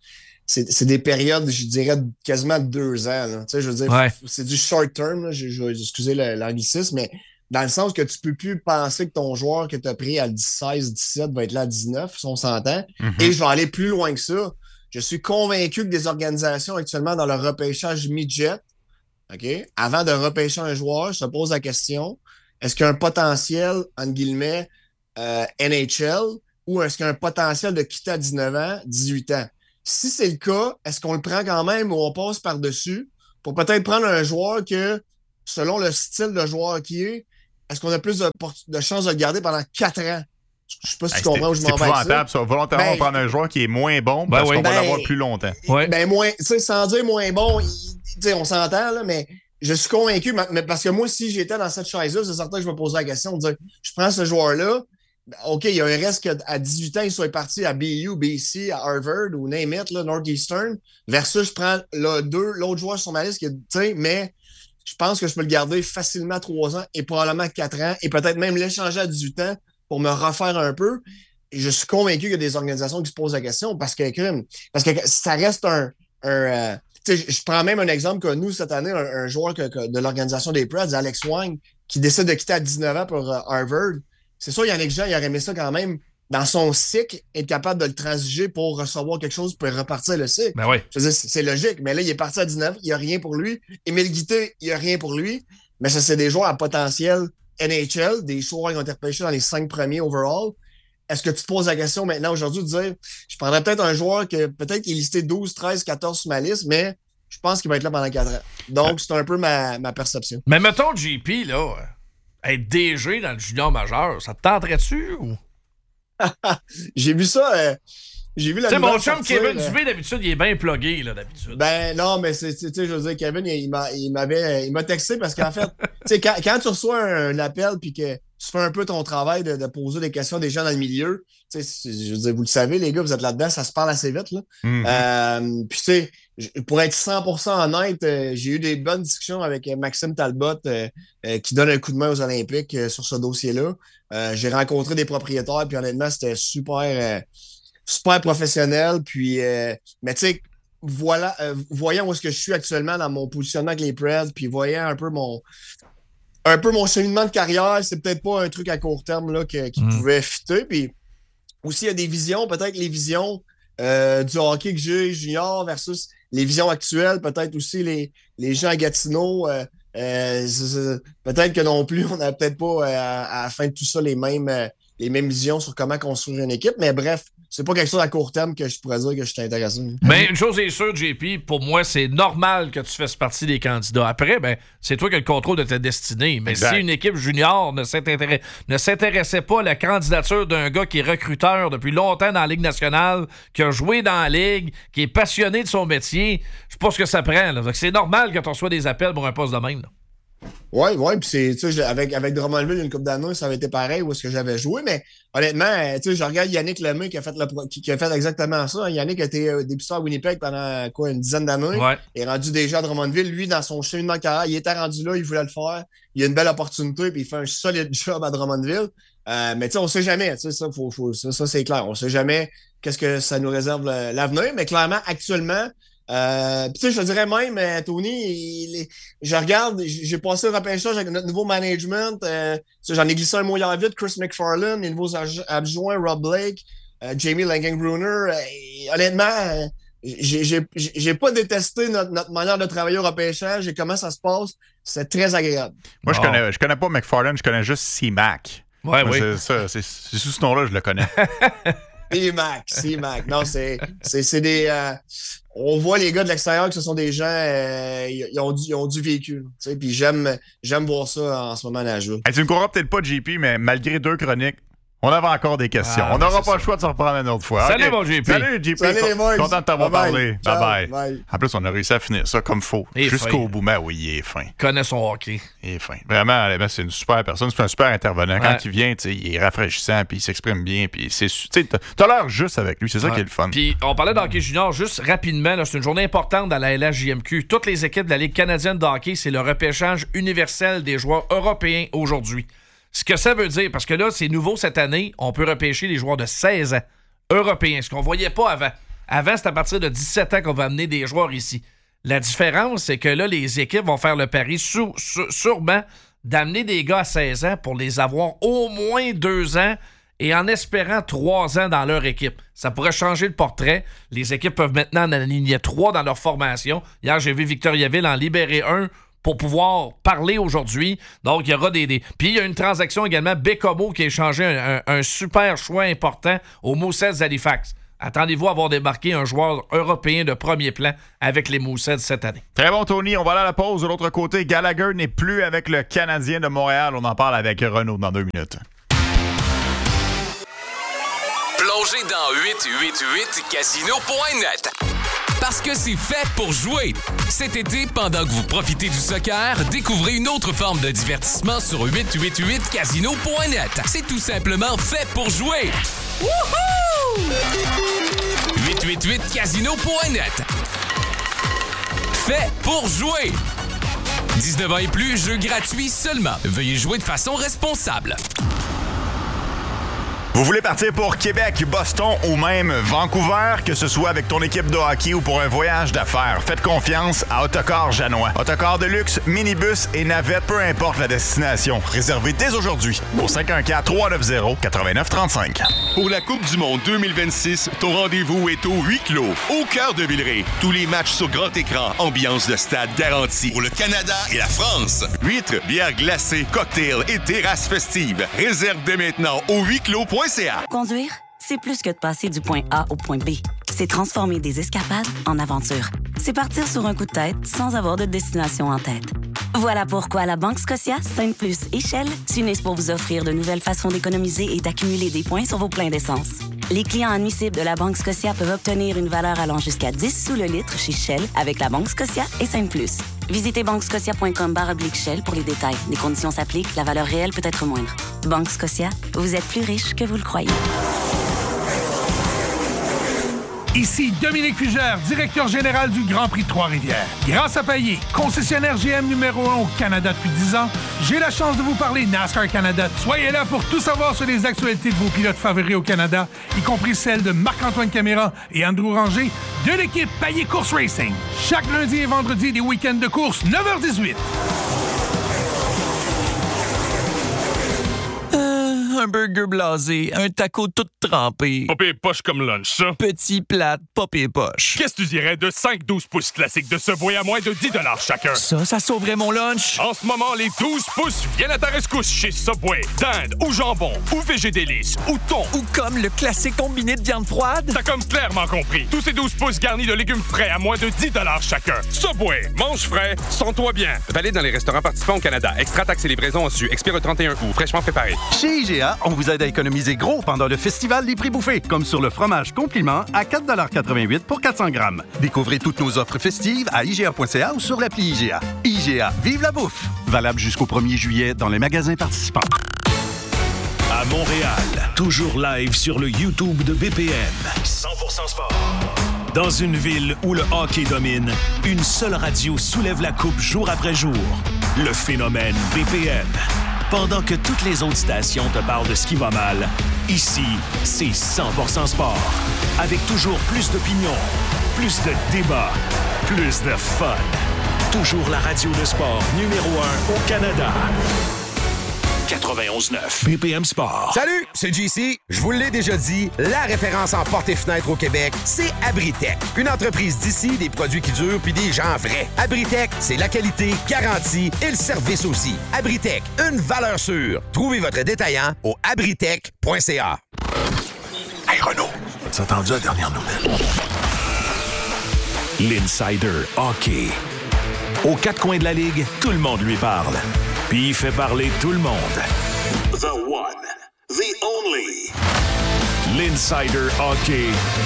c'est des périodes, je dirais, quasiment de 2 ans. Tu sais, je veux dire, c'est du short term, là, je vais excuser l'anglicisme, mais dans le sens que tu peux plus penser que ton joueur que tu as pris à 16, 17 va être là à 19, si on s'entend. Et je vais aller plus loin que ça. Je suis convaincu que des organisations actuellement dans le repêchage midget OK? Avant de repêcher un joueur, je te pose la question, est-ce qu'il y a un potentiel, entre guillemets, NHL, ou est-ce qu'il y a un potentiel de quitter à 19 ans, 18 ans? Si c'est le cas, est-ce qu'on le prend quand même ou on passe par-dessus pour peut-être prendre un joueur que, selon le style de joueur qui est-ce qu'on a plus de chances de le garder pendant 4 ans? Je sais pas si tu comprends où je m'en vais avec ça. Ça. Volontairement, on prend un joueur qui est moins bon parce qu'on va l'avoir plus longtemps. Moins, sans dire moins bon, on s'entend, là, mais je suis convaincu, parce que moi, si j'étais dans cette chaise-là, c'est certain que je me posais la question de dire, je prends ce joueur-là, OK, il y a un risque qu'à 18 ans, il soit parti à BU, BC, à Harvard ou name it, là, Northeastern, versus je prends l'autre joueur sur ma liste, mais je pense que je peux le garder facilement 3 ans et probablement 4 ans et peut-être même l'échanger à 18 ans pour me refaire un peu. Et je suis convaincu qu'il y a des organisations qui se posent la question parce que ça reste je prends même un exemple que nous, cette année, un joueur de l'organisation des Preds, Alex Wang, qui décide de quitter à 19 ans pour Harvard. C'est sûr, Yannick Jean, il aurait aimé ça quand même, dans son cycle, être capable de le transiger pour recevoir quelque chose pour repartir le cycle. Ben oui. Je veux dire, c'est logique, mais là, il est parti à 19, il n'y a rien pour lui. Émile Guité, il n'y a rien pour lui. Mais ça, c'est des joueurs à potentiel NHL, des joueurs qui ont été repêchés dans les 5 premiers overall. Est-ce que tu te poses la question maintenant, aujourd'hui, de dire, je prendrais peut-être un joueur que peut-être il est listé 12, 13, 14 sur ma liste, mais je pense qu'il va être là pendant 4 ans. Donc, c'est un peu ma perception. Mais mettons, JP, là, être DG dans le junior majeur, ça te tenterait-tu ou? J'ai vu ça. J'ai vu la nouvelle mon chum sortir, Kevin Dubé, d'habitude, il est bien plugué, là, d'habitude. Ben non, mais je veux dire, Kevin, il m'a texté parce qu'en fait, quand tu reçois un appel puis que tu fais un peu ton travail de poser des questions des gens dans le milieu, je veux dire, vous le savez, les gars, vous êtes là-dedans, ça se parle assez vite, là. Mm-hmm. Puis, tu sais, pour être 100% honnête, j'ai eu des bonnes discussions avec Maxime Talbot qui donne un coup de main aux Olympiques sur ce dossier-là. J'ai rencontré des propriétaires, puis honnêtement, c'était super professionnel. Puis, mais tu sais, voilà, voyant où est-ce que je suis actuellement dans mon positionnement avec les Preds, puis voyant un peu mon cheminement de carrière, c'est peut-être pas un truc à court terme là, qui pouvait fitter. Puis aussi, il y a des visions, peut-être les visions du hockey que j'ai junior versus les visions actuelles, peut-être aussi les gens à Gatineau. Peut-être que non plus, on n'a peut-être pas à la fin de tout ça les mêmes visions sur comment construire une équipe. Mais bref, c'est pas quelque chose à court terme que je pourrais dire que je suis intéressé. Mais une chose est sûre, JP, pour moi, c'est normal que tu fasses partie des candidats. Après, ben, c'est toi qui as le contrôle de ta destinée. Mais si une équipe junior ne s'intéressait pas à la candidature d'un gars qui est recruteur depuis longtemps dans la Ligue nationale, qui a joué dans la Ligue, qui est passionné de son métier, je sais pas ce que ça prend. Là. C'est normal quand on reçoit des appels pour un poste de même. Là. Oui, puis c'est, tu sais, avec Drummondville, une couple d'années, ça avait été pareil où est-ce que j'avais joué, mais honnêtement, tu sais, je regarde Yannick Lemay qui a fait exactement ça. Yannick a été député à Winnipeg pendant une dizaine d'années. Ouais. Il est rendu déjà à Drummondville. Lui, dans son cheminement de carrière, il était rendu là, il voulait le faire. Il a une belle opportunité, puis il fait un solide job à Drummondville. Mais tu sais, on sait jamais, tu sais, ça c'est clair. On sait jamais qu'est-ce que ça nous réserve l'avenir, mais clairement, actuellement, tu sais, je te dirais même, Tony, je regarde, j'ai passé le repêchage avec notre nouveau management. J'en ai glissé un mot hier vite, Chris McFarland, les nouveaux adjoints, Rob Blake, Jamie Langenbrunner. Honnêtement, j'ai pas détesté notre manière de travailler au repêchage et comment ça se passe. C'est très agréable. Moi, je connais pas McFarland, je connais juste C-Mac. Ouais, oui. C'est sous ce nom-là, je le connais. C-Mac. Non, c'est des... on voit les gars de l'extérieur que ce sont des gens... ils ont du véhicule. Puis j'aime voir ça en ce moment à la joue. Tu me croiras peut-être pas, JP, mais malgré 2 chroniques, on avait encore des questions. On n'aura pas le choix de se reprendre une autre fois. Salut, mon JP. Salut, JP. Salut, les boys. Content de t'avoir parlé. Bye. En plus, on a réussi à finir ça comme faut. Jusqu'au bout. Mais oui, il est fin. Il connaît son hockey. Il est fin. Vraiment, c'est une super personne. C'est un super intervenant. Quand il vient, il est rafraîchissant, puis il s'exprime bien. Puis t'as l'air juste avec lui. C'est ça qui est le fun. Puis on parlait d'hockey junior juste rapidement. Là, c'est une journée importante dans la LHJMQ. Toutes les équipes de la Ligue canadienne de hockey, c'est le repêchage universel des joueurs européens aujourd'hui. Ce que ça veut dire, parce que là, c'est nouveau cette année, on peut repêcher les joueurs de 16 ans européens, ce qu'on ne voyait pas avant. Avant, c'est à partir de 17 ans qu'on va amener des joueurs ici. La différence, c'est que là, les équipes vont faire le pari sûrement d'amener des gars à 16 ans pour les avoir au moins 2 ans et en espérant 3 ans dans leur équipe. Ça pourrait changer le portrait. Les équipes peuvent maintenant en aligner 3 dans leur formation. Hier, j'ai vu Victoriaville en libérer 1 pour pouvoir parler aujourd'hui. Donc, il y aura des... Puis, il y a une transaction également, Bécomo, qui a échangé un super choix important au Mooseheads Halifax. Attendez-vous à avoir débarqué un joueur européen de premier plan avec les Mooseheads cette année. Très bon, Tony. On va aller à la pause. De l'autre côté, Gallagher n'est plus avec le Canadien de Montréal. On en parle avec Renaud dans 2 minutes. Plongez dans 888casino.net. Parce que c'est fait pour jouer. Cet été, pendant que vous profitez du soccer, découvrez une autre forme de divertissement sur 888casino.net. C'est tout simplement fait pour jouer. Wouhou! 888casino.net. Fait pour jouer. 19 ans et plus, jeu gratuit seulement. Veuillez jouer de façon responsable. Vous voulez partir pour Québec, Boston ou même Vancouver, que ce soit avec ton équipe de hockey ou pour un voyage d'affaires, faites confiance à Autocar Janois. Autocar de luxe, minibus et navette, peu importe la destination. Réservez dès aujourd'hui au 514-390-8935. Pour la Coupe du Monde 2026, ton rendez-vous est au Huis Clos, au cœur de Villeray. Tous les matchs sur grand écran, ambiance de stade garantie. Pour le Canada et la France, huîtres, bières glacées, cocktails et terrasses festives. Réserve dès maintenant au huisclos.ca. Conduire, c'est plus que de passer du point A au point B. C'est transformer des escapades en aventures. C'est partir sur un coup de tête sans avoir de destination en tête. Voilà pourquoi la Banque Scotia, Sainte-Plus et Shell s'unissent pour vous offrir de nouvelles façons d'économiser et d'accumuler des points sur vos pleins d'essence. Les clients admissibles de la Banque Scotia peuvent obtenir une valeur allant jusqu'à 10 sous le litre chez Shell avec la Banque Scotia et Sainte-Plus. Visitez banquescotia.com/Shell pour les détails. Les conditions s'appliquent, la valeur réelle peut être moindre. Banque Scotia, vous êtes plus riche que vous le croyez. Ici Dominique Fugère, directeur général du Grand Prix de Trois-Rivières. Grâce à Payet, concessionnaire GM numéro 1 au Canada depuis 10 ans, j'ai la chance de vous parler NASCAR Canada. Soyez là pour tout savoir sur les actualités de vos pilotes favoris au Canada, y compris celles de Marc-Antoine Caméra et Andrew Ranger de l'équipe Payet Course Racing. Chaque lundi et vendredi, des week-ends de course, 9h18. Un burger blasé, un taco tout trempé. Pas pire poche comme lunch, ça. Petit plate, pas pire poche. Qu'est-ce que tu dirais de 5-12 pouces classiques de Subway à moins de 10 $ chacun? Ça sauverait mon lunch. En ce moment, les 12 pouces viennent à ta rescousse chez Subway. Dinde ou jambon ou végédélice ou thon. Ou comme le classique combiné de viande froide. T'as comme clairement compris. Tous ces 12 pouces garnis de légumes frais à moins de 10 $ chacun. Subway, mange frais, sens-toi bien. Valide dans les restaurants participants au Canada. Extra taxes et livraison au su. Expire le 31 août. Fraîchement préparé. Chez IGA, on vous aide à économiser gros pendant le festival des prix bouffés, comme sur le fromage compliment à 4,88 $ pour 400 grammes. Découvrez toutes nos offres festives à IGA.ca ou sur l'appli IGA. IGA, vive la bouffe! Valable jusqu'au 1er juillet dans les magasins participants. À Montréal, toujours live sur le YouTube de BPM. 100% sport. Dans une ville où le hockey domine, une seule radio soulève la coupe jour après jour. Le phénomène BPM. Pendant que toutes les autres stations te parlent de ce qui va mal, ici, c'est 100% sport. Avec toujours plus d'opinions, plus de débats, plus de fun. Toujours la radio de sport numéro 1 au Canada. 91.9 BPM Sport. Salut, c'est JC. Je vous l'ai déjà dit, la référence en portes et fenêtres au Québec, c'est Abritech. Une entreprise d'ici, des produits qui durent puis des gens vrais. Abritech, c'est la qualité, garantie et le service aussi. Abritech, une valeur sûre. Trouvez votre détaillant au abritech.ca. Hey Renaud, t'as entendu la dernière nouvelle? L'Insider Hockey. Aux quatre coins de la Ligue, tout le monde lui parle. Puis il fait parler tout le monde. The one, the only. L'Insider Hockey.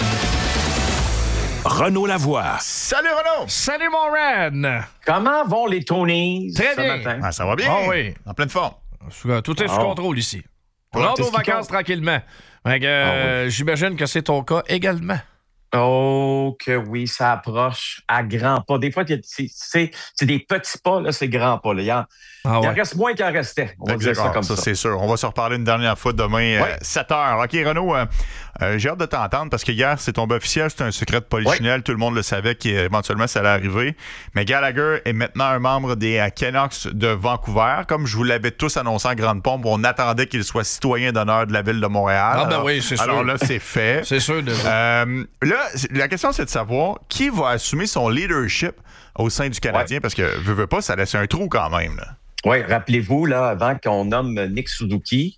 Renaud Lavoie. Salut Renaud! Salut mon Ren! Comment vont les Tonys? Très bien. Matin? Ah, ça va bien. Oh oui. En pleine forme. Tout est sous contrôle ici. On rentre aux vacances tranquillement. Oui. J'imagine que c'est ton cas également. Oh, que oui, ça approche à grands pas. Des fois, c'est des petits pas, là, c'est grands pas. Là. Il en reste moins qu'il en restait. On va dire ça comme ça. C'est sûr. On va se reparler une dernière fois demain, 7h. OK, Renaud, j'ai hâte de t'entendre parce que hier, c'est tombé officiel. C'était un secret de polichinelle. Tout le monde le savait qu'éventuellement, ça allait arriver. Mais Gallagher est maintenant un membre des Canucks de Vancouver. Comme je vous l'avais tous annoncé en grande pompe, on attendait qu'il soit citoyen d'honneur de la ville de Montréal. Ah, ben oui, c'est sûr. Alors là, c'est fait. C'est sûr. Là, là, la question, c'est de savoir qui va assumer son leadership au sein du Canadien, parce que, veut pas, ça laisse un trou quand même. Là. Oui, rappelez-vous, là, avant qu'on nomme Nick Suzuki,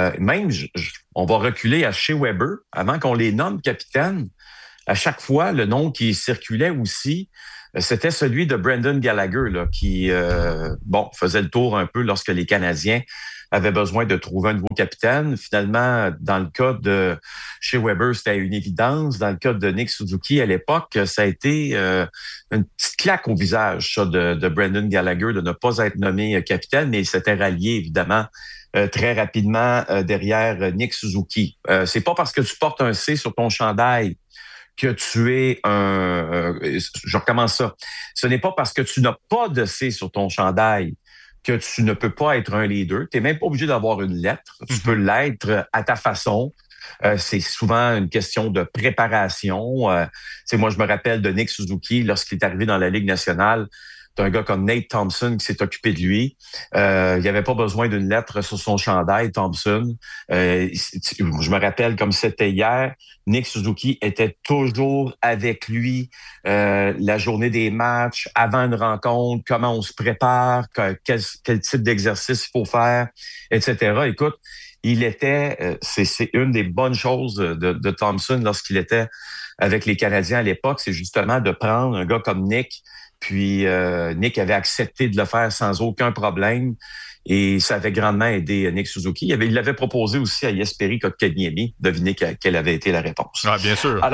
on va reculer à Shea Weber, avant qu'on les nomme capitaines. À chaque fois, le nom qui circulait aussi, c'était celui de Brendan Gallagher, là, qui faisait le tour un peu lorsque les Canadiens avaient besoin de trouver un nouveau capitaine. Finalement, dans le cas de Shea Weber, c'était une évidence. Dans le cas de Nick Suzuki, à l'époque, ça a été une petite claque au visage, ça, de Brendan Gallagher, de ne pas être nommé capitaine, mais il s'était rallié, évidemment, très rapidement derrière Nick Suzuki. C'est pas parce que tu portes un C sur ton chandail que tu es je recommence ça. Ce n'est pas parce que tu n'as pas de C sur ton chandail que tu ne peux pas être un leader. Tu n'es même pas obligé d'avoir une lettre. Tu peux l'être à ta façon. C'est souvent une question de préparation. Moi, je me rappelle de Nick Suzuki lorsqu'il est arrivé dans la Ligue nationale. C'est un gars comme Nate Thompson qui s'est occupé de lui. Il n'y avait pas besoin d'une lettre sur son chandail, Thompson. Je me rappelle comme c'était hier, Nick Suzuki était toujours avec lui la journée des matchs, avant une rencontre, comment on se prépare, quel type d'exercice il faut faire, etc. Écoute, il était, c'est une des bonnes choses de Thompson lorsqu'il était avec les Canadiens à l'époque, c'est justement de prendre un gars comme Nick. Puis Nick avait accepté de le faire sans aucun problème et ça avait grandement aidé Nick Suzuki. Il l'avait proposé aussi à Jesperi Kotkaniemi. Devinez quelle avait été la réponse. Ah, bien sûr.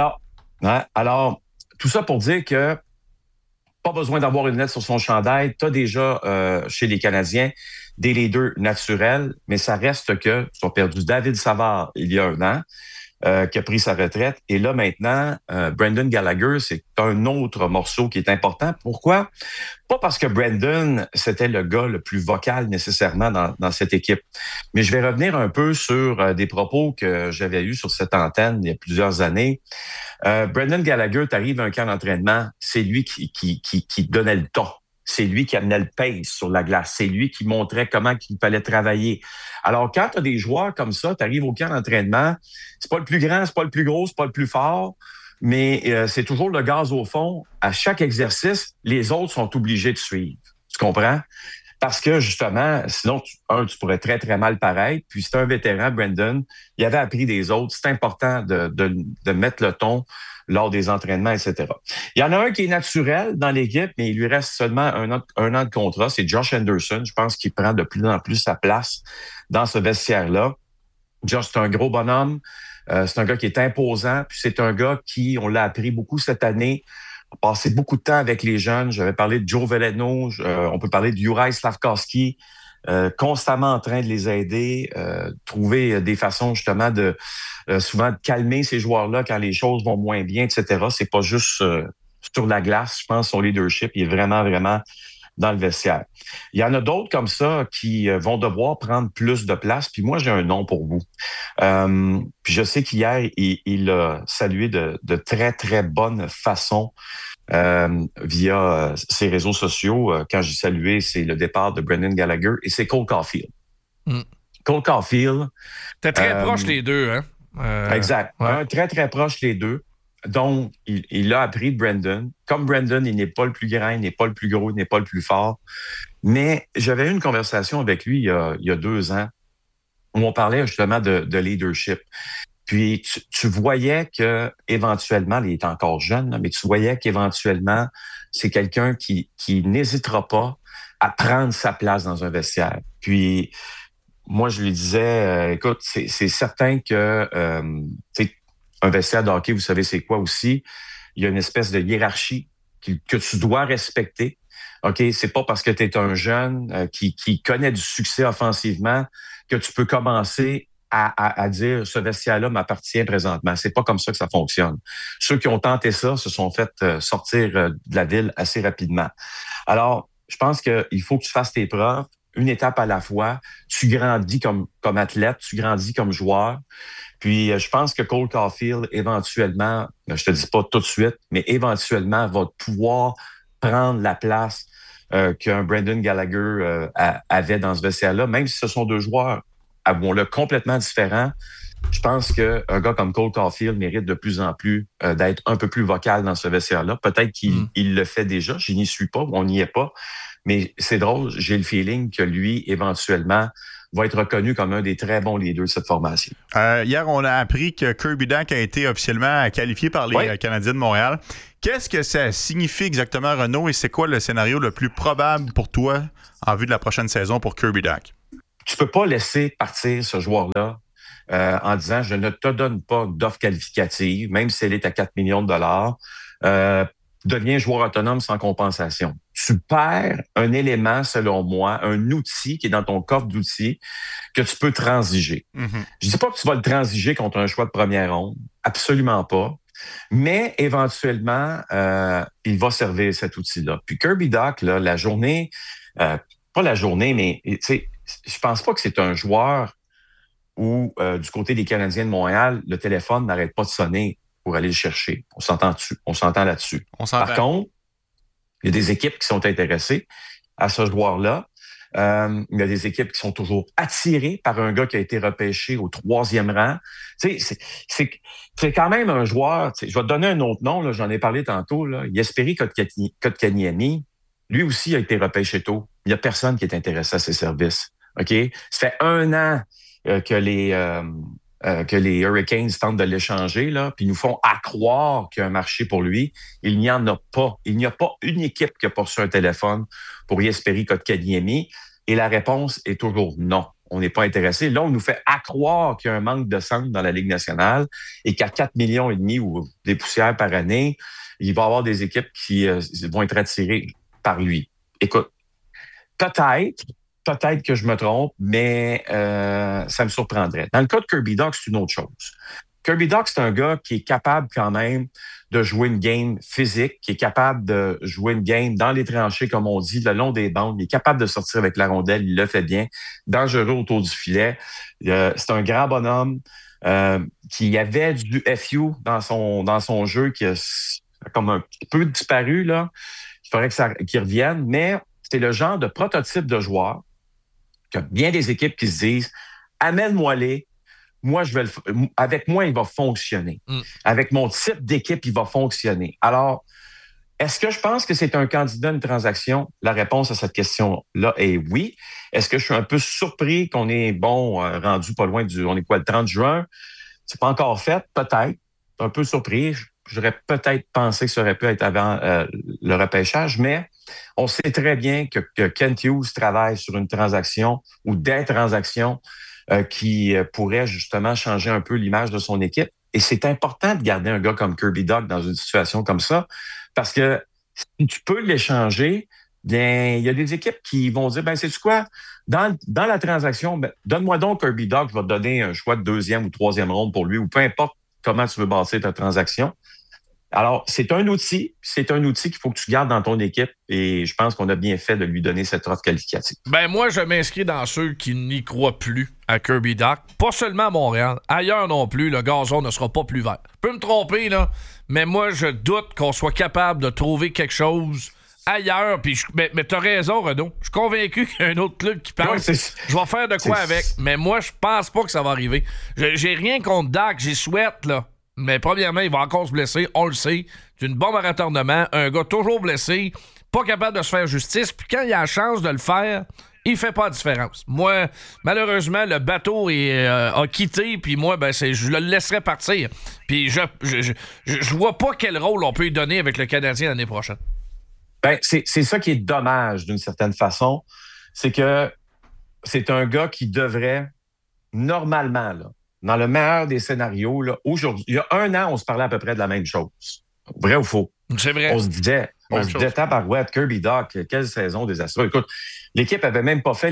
Alors, tout ça pour dire que pas besoin d'avoir une lettre sur son chandail. Tu as déjà chez les Canadiens des leaders naturels, mais ça reste que ils ont perdu David Savard il y a 1 an. Qui a pris sa retraite. Et là, maintenant, Brendan Gallagher, c'est un autre morceau qui est important. Pourquoi? Pas parce que Brendan, c'était le gars le plus vocal nécessairement dans cette équipe. Mais je vais revenir un peu sur des propos que j'avais eus sur cette antenne il y a plusieurs années. Brendan Gallagher, t'arrives à un camp d'entraînement, c'est lui qui donnait le ton. C'est lui qui amenait le pace sur la glace. C'est lui qui montrait comment il fallait travailler. Alors, quand tu as des joueurs comme ça, tu arrives au camp d'entraînement, c'est pas le plus grand, c'est pas le plus gros, c'est pas le plus fort, mais c'est toujours le gaz au fond. À chaque exercice, les autres sont obligés de suivre. Tu comprends? Parce que, justement, sinon, tu pourrais très, très mal paraître. Puis, c'est un vétéran, Brendan. Il avait appris des autres. C'est important de mettre le ton lors des entraînements, etc. Il y en a un qui est naturel dans l'équipe, mais il lui reste seulement un an de contrat. C'est Josh Anderson. Je pense qu'il prend de plus en plus sa place dans ce vestiaire-là. Josh, c'est un gros bonhomme. C'est un gars qui est imposant. Puis c'est un gars qui, on l'a appris beaucoup cette année, a passé beaucoup de temps avec les jeunes. J'avais parlé de Joe Veleno. On peut parler de Juraj Slafkovský. Constamment en train de les aider, trouver des façons justement de souvent de calmer ces joueurs-là quand les choses vont moins bien, etc. C'est pas juste sur la glace. Je pense que son leadership il est vraiment, vraiment dans le vestiaire. Il y en a d'autres comme ça qui vont devoir prendre plus de place. Puis moi, j'ai un nom pour vous. Puis je sais qu'hier, il a salué de très, très bonne façon via ses réseaux sociaux. Quand j'ai salué, c'est le départ de Brendan Gallagher et c'est Cole Caulfield. Cole Caulfield. T'es très proche les deux, hein? Exact. Ouais. Très, très proche les deux. Donc, il a appris de Brendan. Comme Brendan, il n'est pas le plus grand, il n'est pas le plus gros, il n'est pas le plus fort. Mais j'avais eu une conversation avec lui il y a 2 ans où on parlait justement de leadership. Puis tu voyais que éventuellement, il est encore jeune, là, mais tu voyais qu'éventuellement, c'est quelqu'un qui n'hésitera pas à prendre sa place dans un vestiaire. Puis moi, je lui disais, écoute, c'est certain que un vestiaire de hockey, vous savez c'est quoi aussi? Il y a une espèce de hiérarchie que tu dois respecter. OK, c'est pas parce que tu es un jeune qui connaît du succès offensivement que tu peux commencer à dire ce vestiaire-là m'appartient présentement. C'est pas comme ça que ça fonctionne. Ceux qui ont tenté ça se sont fait sortir de la ville assez rapidement. Alors, je pense qu'il faut que tu fasses tes preuves, une étape à la fois. Tu grandis comme athlète, tu grandis comme joueur. Puis, je pense que Cole Caulfield, éventuellement, je te dis pas tout de suite, mais éventuellement, va pouvoir prendre la place qu'un Brendan Gallagher avait dans ce vestiaire-là, même si ce sont 2 joueurs, avouons-le, complètement différents, je pense qu'un gars comme Cole Caulfield mérite de plus en plus d'être un peu plus vocal dans ce vestiaire-là. Peut-être qu'il le fait déjà, je n'y suis pas, on n'y est pas. Mais c'est drôle, j'ai le feeling que lui, éventuellement, va être reconnu comme un des très bons leaders de cette formation. Hier, on a appris que Kirby Dach a été officiellement qualifié par les Canadiens de Montréal. Qu'est-ce que ça signifie exactement, Renaud, et c'est quoi le scénario le plus probable pour toi en vue de la prochaine saison pour Kirby Dach? Tu peux pas laisser partir ce joueur-là en disant « Je ne te donne pas d'offre qualificative, même si elle est à 4 millions de dollars. Deviens joueur autonome sans compensation. » Tu perds un élément, selon moi, un outil qui est dans ton coffre d'outils que tu peux transiger. Mm-hmm. Je dis pas que tu vas le transiger contre un choix de première ronde. Absolument pas. Mais éventuellement, il va servir cet outil-là. Puis Kirby Dach, là, la journée, pas la journée, mais tu sais, je pense pas que c'est un joueur où, du côté des Canadiens de Montréal, le téléphone n'arrête pas de sonner pour aller le chercher. On s'entend là-dessus. Par contre, il y a des équipes qui sont intéressées à ce joueur-là. Il y a des équipes qui sont toujours attirées par un gars qui a été repêché au 3e rang. Tu sais, c'est quand même un joueur. Je vais te donner un autre nom, là, j'en ai parlé tantôt. Là. Jesperi Kotkaniemi, lui aussi a été repêché tôt. Il n'y a personne qui est intéressé à ses services. OK? Ça fait 1 an que les Hurricanes tentent de l'échanger, là, puis nous font croire qu'il y a un marché pour lui. Il n'y en a pas. Il n'y a pas une équipe qui a reçu un téléphone pour Jesperi Kotkaniemi. Et la réponse est toujours non. On n'est pas intéressé. Là, on nous fait croire qu'il y a un manque de centre dans la Ligue nationale et qu'à 4,5 millions ou des poussières par année, il va y avoir des équipes qui vont être attirées par lui. Écoute, peut-être que je me trompe, mais ça me surprendrait. Dans le cas de Kirby Dach, c'est une autre chose. Kirby Dach, c'est un gars qui est capable quand même de jouer une game physique, qui est capable de jouer une game dans les tranchées, comme on dit, le long des bandes. Il est capable de sortir avec la rondelle, il le fait bien. Dangereux autour du filet. C'est un grand bonhomme qui avait du FU dans son jeu qui a comme un petit peu disparu, là. Il faudrait qu'il revienne, mais c'est le genre de prototype de joueur qu'il y a bien des équipes qui se disent « Amène-moi-les, moi, avec moi, il va fonctionner. Avec mon type d'équipe, il va fonctionner. » Alors, est-ce que je pense que c'est un candidat à une transaction? La réponse à cette question-là est oui. Est-ce que je suis un peu surpris qu'on est, rendu pas loin on est quoi, le 30 juin? C'est pas encore fait, peut-être. Un peu surpris. J'aurais peut-être pensé que ça aurait pu être avant le repêchage, mais on sait très bien que Kent Hughes travaille sur une transaction ou des transactions qui pourraient justement changer un peu l'image de son équipe. Et c'est important de garder un gars comme Kirby Dach dans une situation comme ça, parce que si tu peux l'échanger, bien, il y a des équipes qui vont dire, sais-tu quoi? Dans la transaction, donne-moi donc Kirby Dach, je vais te donner un choix de 2e ou 3e ronde pour lui, ou peu importe comment tu veux bâtir ta transaction. Alors, c'est un outil qu'il faut que tu gardes dans ton équipe et je pense qu'on a bien fait de lui donner cette offre qualificative. Moi, je m'inscris dans ceux qui n'y croient plus à Kirby Dach. Pas seulement à Montréal, ailleurs non plus, le gazon ne sera pas plus vert. Je peux me tromper, là, mais moi, je doute qu'on soit capable de trouver quelque chose ailleurs. Puis mais t'as raison, Renaud. Je suis convaincu qu'il y a un autre club qui pense je vais faire de quoi avec. Mais moi, je pense pas que ça va arriver. J'ai rien contre Dach, j'y souhaite, là. Mais premièrement, il va encore se blesser, on le sait. C'est une bombe à retardement, un gars toujours blessé, pas capable de se faire justice. Puis quand il a la chance de le faire, il fait pas la différence. Moi, malheureusement, le bateau a quitté, puis moi, je le laisserai partir. Puis je vois pas quel rôle on peut lui donner avec le Canadien l'année prochaine. C'est ça qui est dommage d'une certaine façon. C'est que c'est un gars qui devrait, normalement, là, dans le meilleur des scénarios, là, aujourd'hui, il y a 1 an, on se parlait à peu près de la même chose. Vrai ou faux? C'est vrai. On se disait, tabarouette, Kirby Dach, quelle saison désastreuse. Écoute, l'équipe avait même pas fait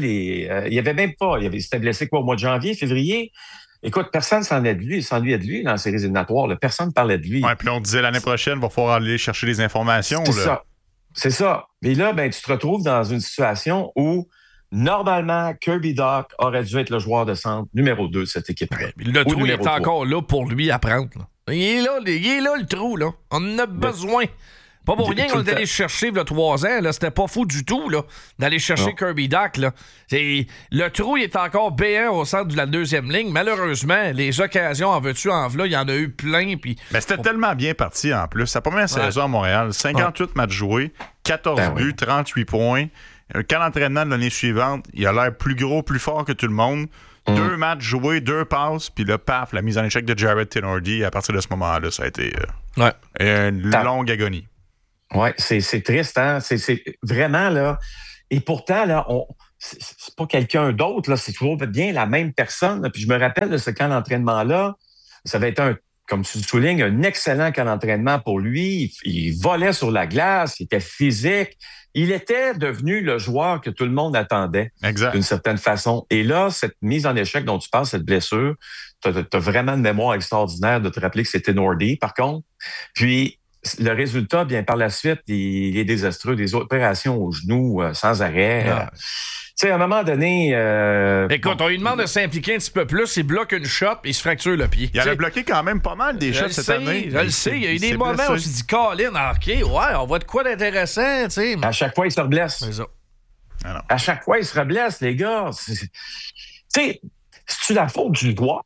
il s'était blessé au mois de janvier, février. Écoute, personne s'ennuyait de lui dans les séries éliminatoires. Là. Personne ne parlait de lui. Ouais, puis on disait l'année prochaine, il va falloir aller chercher les informations. C'est ça. Mais là, tu te retrouves dans une situation où normalement, Kirby Dach aurait dû être le joueur de centre numéro 2 de cette équipe-là. Le trou est encore là pour lui à prendre. Là. Il est là le trou. Là. On en a besoin. Pas pour rien qu'on est allé chercher il y a 3 ans. Là, c'était pas fou du tout là, d'aller chercher Kirby Dach. Là. Le trou il est encore béant au centre de la deuxième ligne. Malheureusement, les occasions en veux-tu en v'là, il y en a eu plein. Puis c'était tellement bien parti en plus. Sa première saison à Montréal, 58 matchs joués, 14 buts, 38 points. Un camp d'entraînement de l'année suivante, il a l'air plus gros, plus fort que tout le monde. 2 matchs joués, 2 passes, puis là, paf, la mise en échec de Jared Tenordi. À partir de ce moment-là, ça a été une longue agonie. Oui, c'est triste, hein? C'est vraiment, là... Et pourtant, là, c'est pas quelqu'un d'autre, là. C'est toujours bien la même personne. Là. Puis je me rappelle de ce camp d'entraînement-là. Ça avait été, comme tu le soulignes, un excellent camp d'entraînement pour lui. Il volait sur la glace, il était physique. Il était devenu le joueur que tout le monde attendait, d'une certaine façon. Et là, cette mise en échec dont tu parles, cette blessure, tu as vraiment une mémoire extraordinaire de te rappeler que c'était Nordy, par contre. Puis, le résultat, bien par la suite, il est désastreux. Des opérations au genou sans arrêt. Tu sais, à un moment donné... Écoute, on lui demande de s'impliquer un petit peu plus, il bloque une shot et il se fracture le pied. Il a bloqué quand même pas mal des shots cette année. Je le sais, il y a eu des moments où on s'est dit, Colin, OK, on voit de quoi d'intéressant, tu sais. À chaque fois, il se reblesse. C'est ça. À chaque fois, il se reblesse, les gars. Tu sais, c'est-tu la faute du joueur?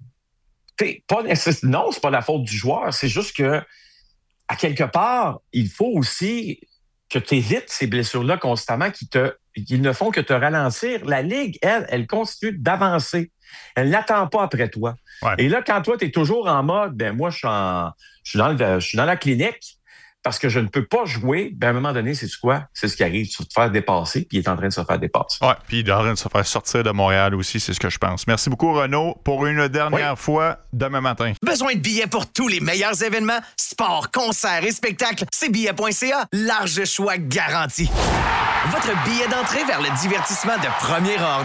Non, c'est pas la faute du joueur. C'est juste que, à quelque part, il faut aussi que tu évites ces blessures-là constamment qui ne font que te ralentir. La Ligue, elle continue d'avancer. Elle n'attend pas après toi. Ouais. Et là, quand toi, tu es toujours en mode, moi, je suis dans la clinique parce que je ne peux pas jouer, à un moment donné, c'est quoi? C'est ce qui arrive. Tu vas te faire dépasser, puis il est en train de se faire dépasser. Oui, puis il est en train de se faire sortir de Montréal aussi, c'est ce que je pense. Merci beaucoup, Renaud, pour une dernière fois demain matin. Besoin de billets pour tous les meilleurs événements? Sport, concerts et spectacles, c'est billet.ca. Large choix garanti. Votre billet d'entrée vers le divertissement de premier ordre.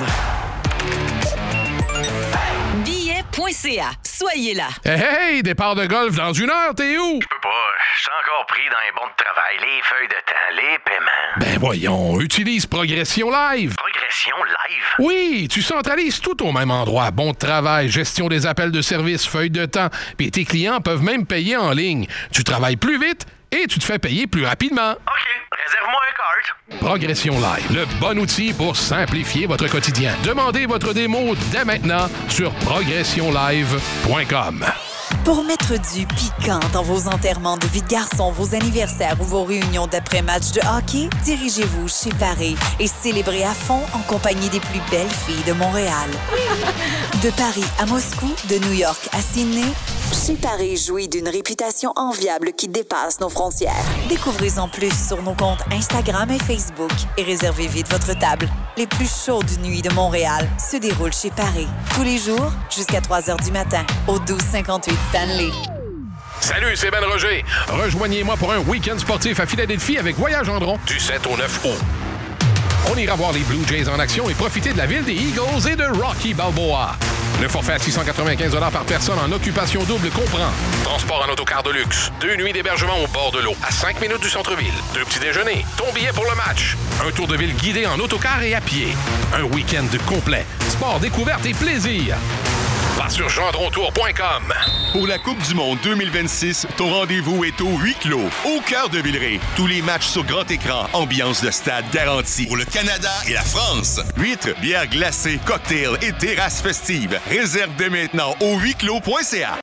Billet.ca. Soyez là. Hey, départ de golf dans 1 heure, t'es où? Je peux pas. Je suis encore pris dans les bons de travail, les feuilles de temps, les paiements. Ben voyons, utilise Progression Live. Progression Live? Oui, tu centralises tout au même endroit. Bon de travail, gestion des appels de service, feuilles de temps. Puis tes clients peuvent même payer en ligne. Tu travailles plus vite et tu te fais payer plus rapidement. OK, réserve-moi un cart. Progression Live, le bon outil pour simplifier votre quotidien. Demandez votre démo dès maintenant sur progressionlive.com. Pour mettre du piquant dans vos enterrements de vie de garçon, vos anniversaires ou vos réunions d'après-match de hockey, dirigez-vous chez Paris et célébrez à fond en compagnie des plus belles filles de Montréal. De Paris à Moscou, de New York à Sydney, chez Paris jouit d'une réputation enviable qui dépasse nos frontières. Découvrez-en plus sur nos comptes Instagram et Facebook et réservez vite votre table. Les plus chaudes nuits de Montréal se déroulent chez Paris. Tous les jours, jusqu'à 3h du matin, au 1258 Stanley. Salut, c'est Ben Roger. Rejoignez-moi pour un week-end sportif à Philadelphie avec Voyage Gendron du 7 au 9 août. On ira voir les Blue Jays en action et profiter de la ville des Eagles et de Rocky Balboa. Le forfait à 695 $ par personne en occupation double comprend transport en autocar de luxe, 2 nuits d'hébergement au bord de l'eau, à 5 minutes du centre-ville, 2 petits déjeuners, ton billet pour le match, un tour de ville guidé en autocar et à pied, un week-end complet, sport, découverte et plaisir. Va sur gendrontour.com. Pour la Coupe du monde 2026, ton rendez-vous est au huis clos, au cœur de Villeray. Tous les matchs sur grand écran, ambiance de stade garantie. Pour le Canada et la France, huîtres, bières glacées, cocktails et terrasses festives. Réserve dès maintenant au huisclos.ca.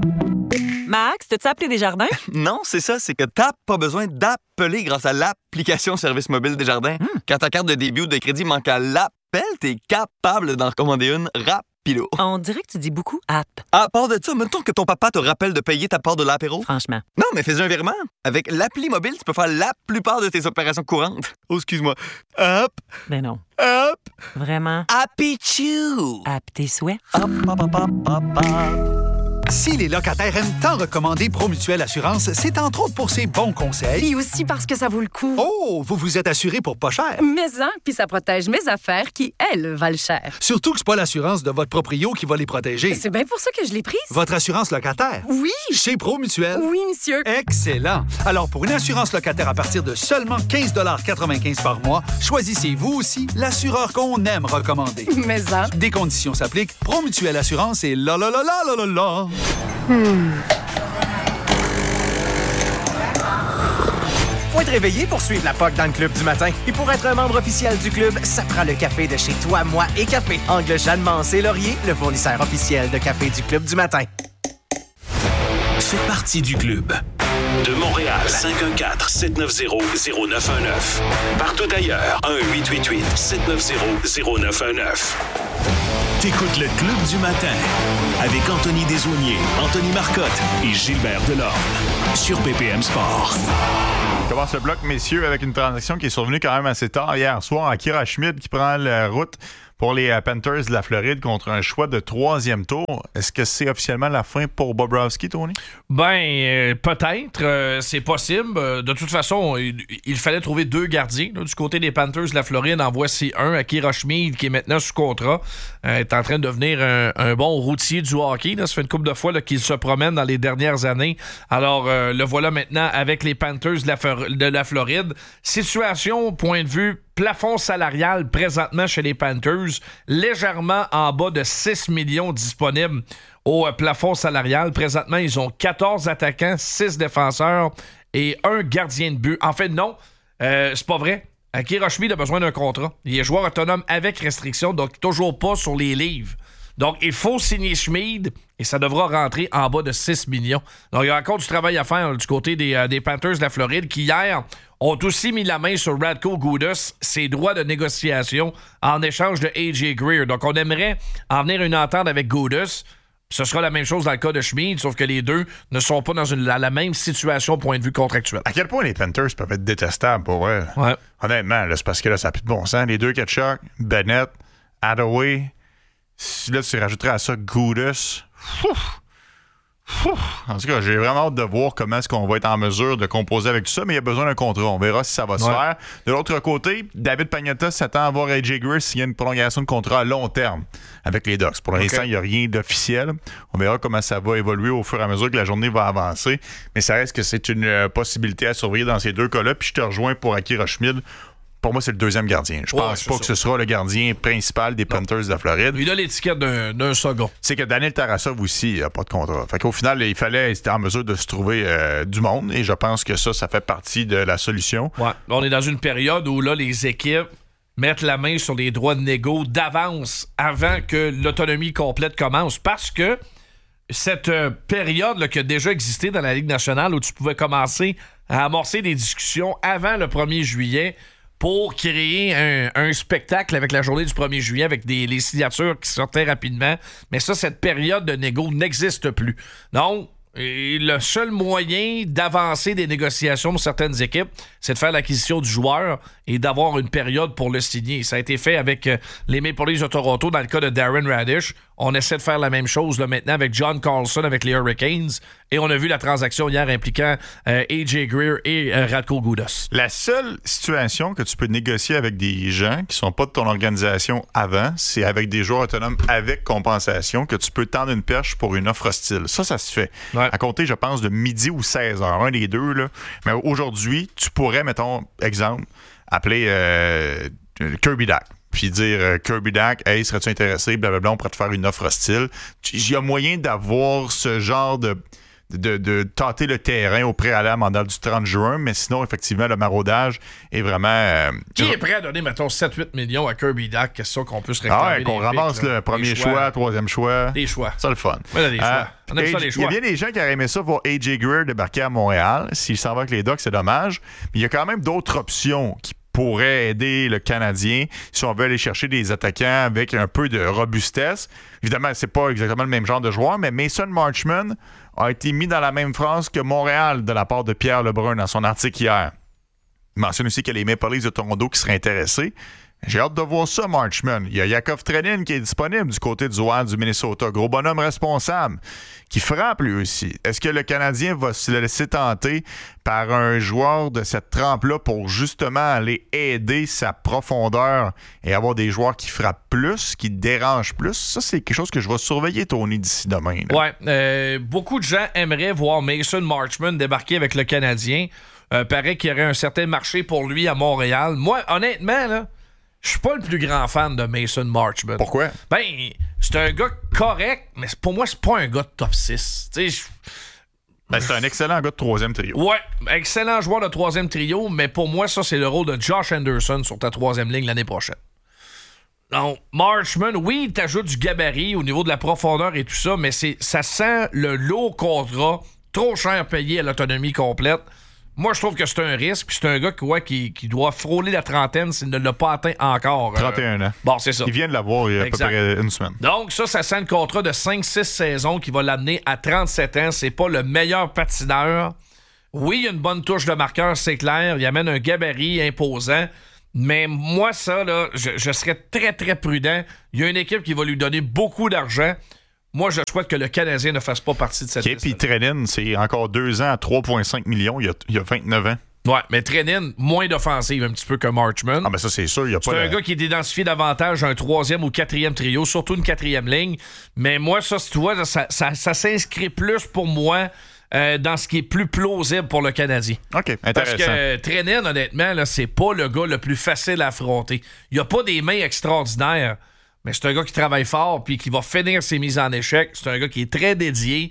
Max, t'as-tu appelé Desjardins? Non, c'est ça, c'est que t'as pas besoin d'appeler grâce à l'application Service mobile Desjardins. Quand ta carte de débit ou de crédit manque à l'appel, t'es capable d'en recommander une rapido. On dirait que tu dis beaucoup « app ». À part de ça, mettons que ton papa te rappelle de payer ta part de l'apéro. Franchement. Non, mais fais un virement. Avec l'appli mobile, tu peux faire la plupart de tes opérations courantes. Oh, excuse-moi. Hop. Ben non. Hop. Vraiment. Happy Chew. App tes souhaits. Hop, hop, hop, hop, hop, hop. Si les locataires aiment tant recommander Promutuelle Assurance, c'est entre autres pour ses bons conseils. Et aussi parce que ça vaut le coup. Oh, vous vous êtes assuré pour pas cher. Mais hein, puis ça protège mes affaires qui, elles, valent cher. Surtout que c'est pas l'assurance de votre proprio qui va les protéger. C'est bien pour ça que je l'ai prise. Votre assurance locataire? Oui. Chez Promutuelle? Oui, monsieur. Excellent. Alors, pour une assurance locataire à partir de seulement 15,95 $ par mois, choisissez vous aussi l'assureur qu'on aime recommander. Mais hein. Des conditions s'appliquent. Promutuelle Assurance et la la la la la la la. faut être réveillé pour suivre la POC dans le club du matin. Et pour être un membre officiel du club, ça prend le café de chez Toi, Moi et Café. Angle Jeanne Mancé Laurier, le fournisseur officiel de café du club du matin. Fais partie du club. De Montréal, 514-790-0919. Partout ailleurs, 1-888-790-0919. T'écoutes le Club du matin avec Anthony Desaulniers, Anthony Marcotte et Gilbert Delorme sur BPM Sport. On commence le bloc, messieurs, avec une transaction qui est survenue quand même assez tard hier soir. Akira Schmid qui prend la route pour les Panthers de la Floride contre un choix de 3e tour. Est-ce que c'est officiellement la fin pour Bobrovsky, Tony? Peut-être. C'est possible. De toute façon, il fallait trouver 2 gardiens. Là, du côté des Panthers de la Floride, en voici un, Akira Schmid, qui est maintenant sous contrat. Est en train de devenir un bon routier du hockey. Là. Ça fait une couple de fois là, qu'il se promène dans les dernières années. Alors, le voilà maintenant avec les Panthers de la Floride. Situation, point de vue plafond salarial présentement chez les Panthers, légèrement en bas de 6 millions disponibles au plafond salarial. Présentement, ils ont 14 attaquants, 6 défenseurs et 1 gardien de but. En fait, non, c'est pas vrai. Akira Schmid a besoin d'un contrat. Il est joueur autonome avec restriction, donc toujours pas sur les livres. Donc, il faut signer Schmid et ça devra rentrer en bas de 6 millions. Donc, il y a encore du travail à faire du côté des Panthers de la Floride qui, hier, ont aussi mis la main sur Radko Gudas, ses droits de négociation en échange de A.J. Greer. Donc, on aimerait en venir à une entente avec Gudas. Ce sera la même chose dans le cas de Schmid, sauf que les deux ne sont pas dans la même situation au point de vue contractuel. À quel point les Panthers peuvent être détestables pour eux? Ouais. Honnêtement, là, c'est parce que là, ça n'a plus de bon sens. Les deux Tkachuk, Bennett, Hathaway, là, tu rajouterais à ça Gudas. En tout cas, j'ai vraiment hâte de voir comment est-ce qu'on va être en mesure de composer avec tout ça, mais il y a besoin d'un contrat. On verra si ça va se faire. De l'autre côté, David Pagnotta s'attend à voir A.J. Greer signer une prolongation de contrat à long terme avec les Ducks. Pour l'instant, il n'y a rien d'officiel. On verra comment ça va évoluer au fur et à mesure que la journée va avancer, mais ça reste que c'est une possibilité à surveiller dans ces deux cas-là. Puis je te rejoins pour Akira Schmid. Pour moi, c'est le 2e gardien. Je pense pas que ce sera le gardien principal des Panthers de la Floride. Il a l'étiquette d'un second. C'est que Daniel Tarasov aussi n'a pas de contrat. Fait qu'au final, il fallait être en mesure de se trouver du monde et je pense que ça fait partie de la solution. Ouais. On est dans une période où là, les équipes mettent la main sur les droits de négo d'avance avant que l'autonomie complète commence parce que cette période là, qui a déjà existé dans la Ligue nationale où tu pouvais commencer à amorcer des discussions avant le 1er juillet pour créer un spectacle avec la journée du 1er juillet avec les signatures qui sortaient rapidement. Mais ça, cette période de négo n'existe plus. Donc, le seul moyen d'avancer des négociations pour certaines équipes, c'est de faire l'acquisition du joueur et d'avoir une période pour le signer. Ça a été fait avec les Maple Leafs de Toronto dans le cas de Darren Radish. On essaie de faire la même chose là, maintenant avec John Carlson avec les Hurricanes. Et on a vu la transaction hier impliquant A.J. Greer et Radko Gudas. La seule situation que tu peux négocier avec des gens qui sont pas de ton organisation avant, c'est avec des joueurs autonomes avec compensation que tu peux tendre une perche pour une offre hostile. Ça se fait. Ouais. À compter, je pense, de midi ou 16h, un des deux. Là. Mais aujourd'hui, tu pourrais, mettons, exemple, appeler Kirby Dach. Puis dire Kirby Dach, hey, serais-tu intéressé? Blablabla, on pourrait te faire une offre hostile. Il y a moyen d'avoir ce genre de tâter le terrain au préalable en mandat du 30 juin, mais sinon, effectivement, le maraudage est vraiment... Qui est prêt à donner, mettons, 7-8 millions à Kirby Dach? Qu'est-ce ça qu'on peut se réclamer? Ah ouais, qu'on ramasse le premier choix, 3e choix. Des choix. C'est le fun. Ouais, des choix. On aime ça, les choix. Il y a bien des gens qui auraient aimé ça voir A.J. Greer débarquer à Montréal. S'il s'en va avec les Ducks, c'est dommage. Mais il y a quand même d'autres options qui pourraient aider le Canadien si on veut aller chercher des attaquants avec un peu de robustesse. Évidemment, c'est pas exactement le même genre de joueur, mais Mason Marchman a été mis dans la même phrase que Montréal de la part de Pierre Lebrun dans son article hier. Il mentionne aussi qu'il y a les Maple Leafs de Toronto qui seraient intéressés. J'ai hâte de voir ça, Marchman. Il y a Yakov Trenin qui est disponible du côté du Wild du Minnesota. Gros bonhomme responsable qui frappe lui aussi. Est-ce que le Canadien va se laisser tenter par un joueur de cette trempe-là pour justement aller aider sa profondeur et avoir des joueurs qui frappent plus, qui dérangent plus? Ça, c'est quelque chose que je vais surveiller, Tony, d'ici demain. Là. Ouais. Beaucoup de gens aimeraient voir Mason Marchman débarquer avec le Canadien. Paraît qu'il y aurait un certain marché pour lui à Montréal. Moi, honnêtement, là, je suis pas le plus grand fan de Mason Marchman. Pourquoi? Ben, c'est un gars correct, mais pour moi, c'est pas un gars de top 6. Tu sais, Ben, c'est un excellent gars de troisième trio. Ouais, excellent joueur de troisième trio, mais pour moi, ça, c'est le rôle de Josh Anderson sur ta troisième ligne l'année prochaine. Donc, Marchment, oui, il t'ajoute du gabarit au niveau de la profondeur et tout ça, mais ça sent le lourd contrat, trop cher payé à l'autonomie complète. Moi, je trouve que c'est un risque, puis c'est un gars qui doit frôler la trentaine s'il ne l'a pas atteint encore. 31 ans. Bon, c'est ça. Il vient de l'avoir il y a à peu près une semaine. Donc, ça sent le contrat de 5-6 saisons qui va l'amener à 37 ans. C'est pas le meilleur patineur. Oui, il y a une bonne touche de marqueur, c'est clair. Il amène un gabarit imposant. Mais moi, ça, là, je serais très, très prudent. Il y a une équipe qui va lui donner beaucoup d'argent. Moi, je souhaite que le Canadien ne fasse pas partie de cette liste. Puis Trenin, c'est encore 2 ans à 3,5 millions. Il y a 29 ans. Ouais, mais Trenin, moins d'offensive un petit peu que Marchment. Ah, mais ça, c'est sûr. C'est un gars qui est identifié davantage un troisième ou quatrième trio, surtout une quatrième ligne. Mais moi, ça, si tu vois, ça s'inscrit plus pour moi dans ce qui est plus plausible pour le Canadien. OK, intéressant. Parce que Trenin, honnêtement, là, c'est pas le gars le plus facile à affronter. Il a pas des mains extraordinaires. Mais c'est un gars qui travaille fort puis qui va finir ses mises en échec. C'est un gars qui est très dédié.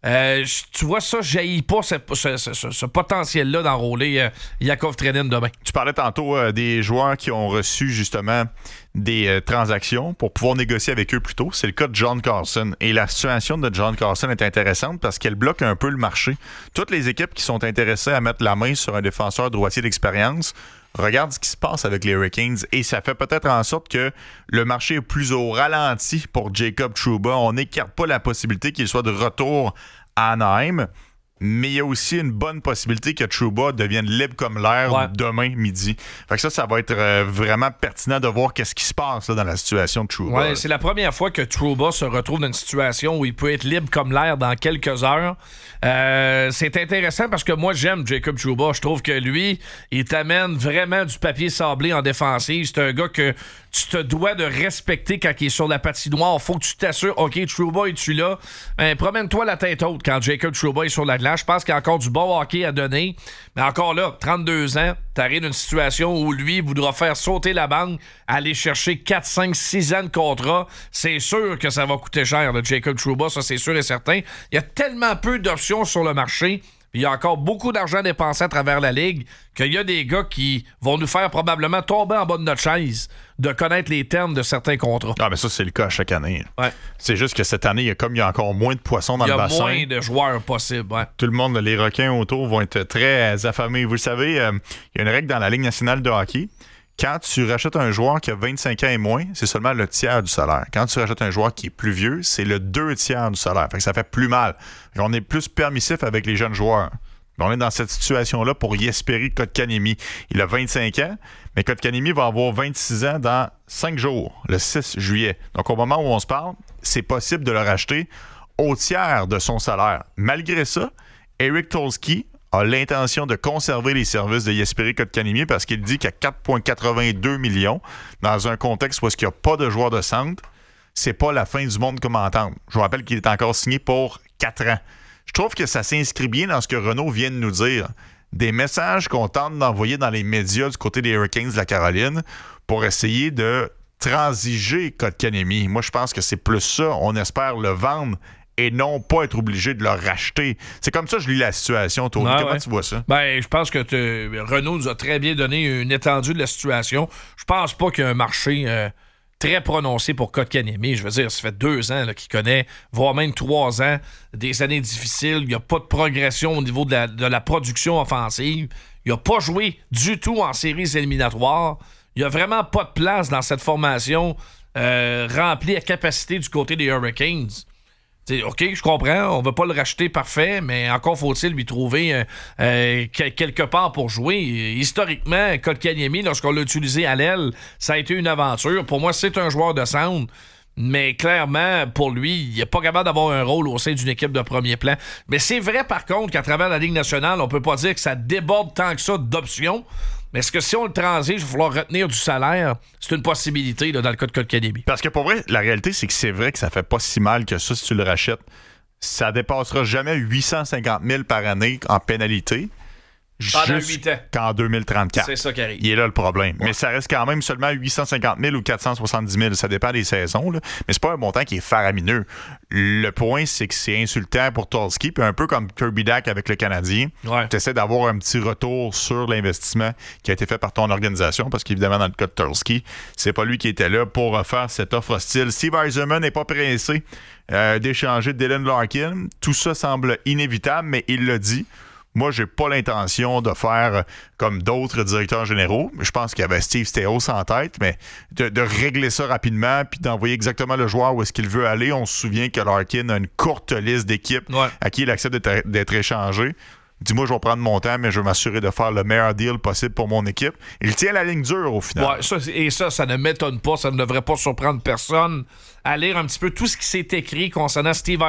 Tu vois, ça, je n'haïs pas ce potentiel-là d'enrôler Yakov Trenin demain. Tu parlais tantôt des joueurs qui ont reçu justement des transactions pour pouvoir négocier avec eux plus tôt. C'est le cas de John Carlson. Et la situation de John Carlson est intéressante parce qu'elle bloque un peu le marché. Toutes les équipes qui sont intéressées à mettre la main sur un défenseur droitier d'expérience, regarde ce qui se passe avec les Hurricanes et ça fait peut-être en sorte que le marché est plus au ralenti pour Jacob Trouba. On n'écarte pas la possibilité qu'il soit de retour à Anaheim, mais il y a aussi une bonne possibilité que Trouba devienne libre comme l'air demain midi. Fait que ça va être vraiment pertinent de voir qu'est-ce qui se passe là, dans la situation de Trouba. Ouais, c'est la première fois que Trouba se retrouve dans une situation où il peut être libre comme l'air dans quelques heures. C'est intéressant parce que moi, j'aime Jacob Trouba. Je trouve que lui, il t'amène vraiment du papier sablé en défensive. C'est un gars que tu te dois de respecter quand il est sur la patinoire. Faut que tu t'assures, OK, Trouba, es-tu là? Promène-toi la tête haute quand Jacob Trouba est sur la glace. Je pense qu'il y a encore du bon hockey à donner. Mais encore là, 32 ans, t'arrives dans une situation où lui voudra faire sauter la banque, aller chercher 4, 5, 6 ans de contrat. C'est sûr que ça va coûter cher, le Jacob Trouba, ça c'est sûr et certain. Il y a tellement peu d'options sur le marché. Il y a encore beaucoup d'argent dépensé à travers la Ligue qu'il y a des gars qui vont nous faire probablement tomber en bas de notre chaise de connaître les termes de certains contrats. Ah, mais ça, c'est le cas chaque année. Ouais. C'est juste que cette année, il y a encore moins de poissons dans le bassin. Il y a moins de joueurs possibles. Ouais. Tout le monde, les requins autour vont être très affamés. Vous le savez, il y a une règle dans la Ligue nationale de hockey. Quand tu rachètes un joueur qui a 25 ans et moins, c'est seulement le tiers du salaire. Quand tu rachètes un joueur qui est plus vieux, c'est le 2 tiers du salaire. Fait que ça fait plus mal. On est plus permissif avec les jeunes joueurs. On est dans cette situation-là pour Jesperi Kotkaniemi. Il a 25 ans, mais Kotkaniemi va avoir 26 ans dans 5 jours, le 6 juillet. Donc, au moment où on se parle, c'est possible de le racheter au tiers de son salaire. Malgré ça, Eric Tolsky a l'intention de conserver les services de Jesperi Kotkaniemi parce qu'il dit qu'à 4,82 millions, dans un contexte où il n'y a pas de joueur de centre, c'est pas la fin du monde comme entendre. Je vous rappelle qu'il est encore signé pour 4 ans. Je trouve que ça s'inscrit bien dans ce que Renaud vient de nous dire. Des messages qu'on tente d'envoyer dans les médias du côté des Hurricanes de la Caroline pour essayer de transiger Kotkaniemi. Moi, je pense que c'est plus ça. On espère le vendre et non pas être obligé de le racheter. C'est comme ça que je lis la situation, Tony. Comment tu vois ça? Ben, je pense que Renaud nous a très bien donné une étendue de la situation. Je pense pas qu'il y a un marché très prononcé pour Kotkaniemi. Je veux dire, ça fait 2 ans qu'il connaît, voire même 3 ans, des années difficiles. Il n'y a pas de progression au niveau de la production offensive. Il n'a pas joué du tout en séries éliminatoires. Il n'y a vraiment pas de place dans cette formation remplie à capacité du côté des Hurricanes. T'sais, OK, je comprends, on ne veut pas le racheter parfait, mais encore faut-il lui trouver quelque part pour jouer. Historiquement, Kotkaniemi, lorsqu'on l'a utilisé à l'aile, ça a été une aventure. Pour moi, c'est un joueur de centre, mais clairement, pour lui, il n'est pas capable d'avoir un rôle au sein d'une équipe de premier plan. Mais c'est vrai, par contre, qu'à travers la Ligue nationale, on ne peut pas dire que ça déborde tant que ça d'options. Mais est-ce que si on le transige, il va falloir retenir du salaire? C'est une possibilité là, dans le cas de Kotkaniemi. Parce que pour vrai, la réalité, c'est que c'est vrai que ça fait pas si mal que ça si tu le rachètes. Ça dépassera jamais 850 000 par année en pénalité. jusqu'en 2034. C'est ça qui arrive. Il est là le problème. Ouais. Mais ça reste quand même seulement 850 000 ou 470 000. Ça dépend des saisons. Là. Mais c'est pas un montant qui est faramineux. Le point, c'est que c'est insultant pour Tulski. Puis un peu comme Kirby Dach avec le Canadien, tu essaies d'avoir un petit retour sur l'investissement qui a été fait par ton organisation. Parce qu'évidemment, dans le cas de Tulski, c'est pas lui qui était là pour faire cette offre hostile. Steve Yzerman n'est pas pressé d'échanger Dylan Larkin. Tout ça semble inévitable, mais il l'a dit. Moi, j'ai pas l'intention de faire comme d'autres directeurs généraux. Je pense qu'il y avait Steve Staios en tête, mais de régler ça rapidement puis d'envoyer exactement le joueur où est-ce qu'il veut aller. On se souvient que Larkin a une courte liste d'équipes à qui il accepte d'être échangé. Dis-moi, je vais prendre mon temps, mais je vais m'assurer de faire le meilleur deal possible pour mon équipe. Il tient la ligne dure au final. Ouais, ça ne m'étonne pas. Ça ne devrait pas surprendre personne à lire un petit peu tout ce qui s'est écrit concernant Steve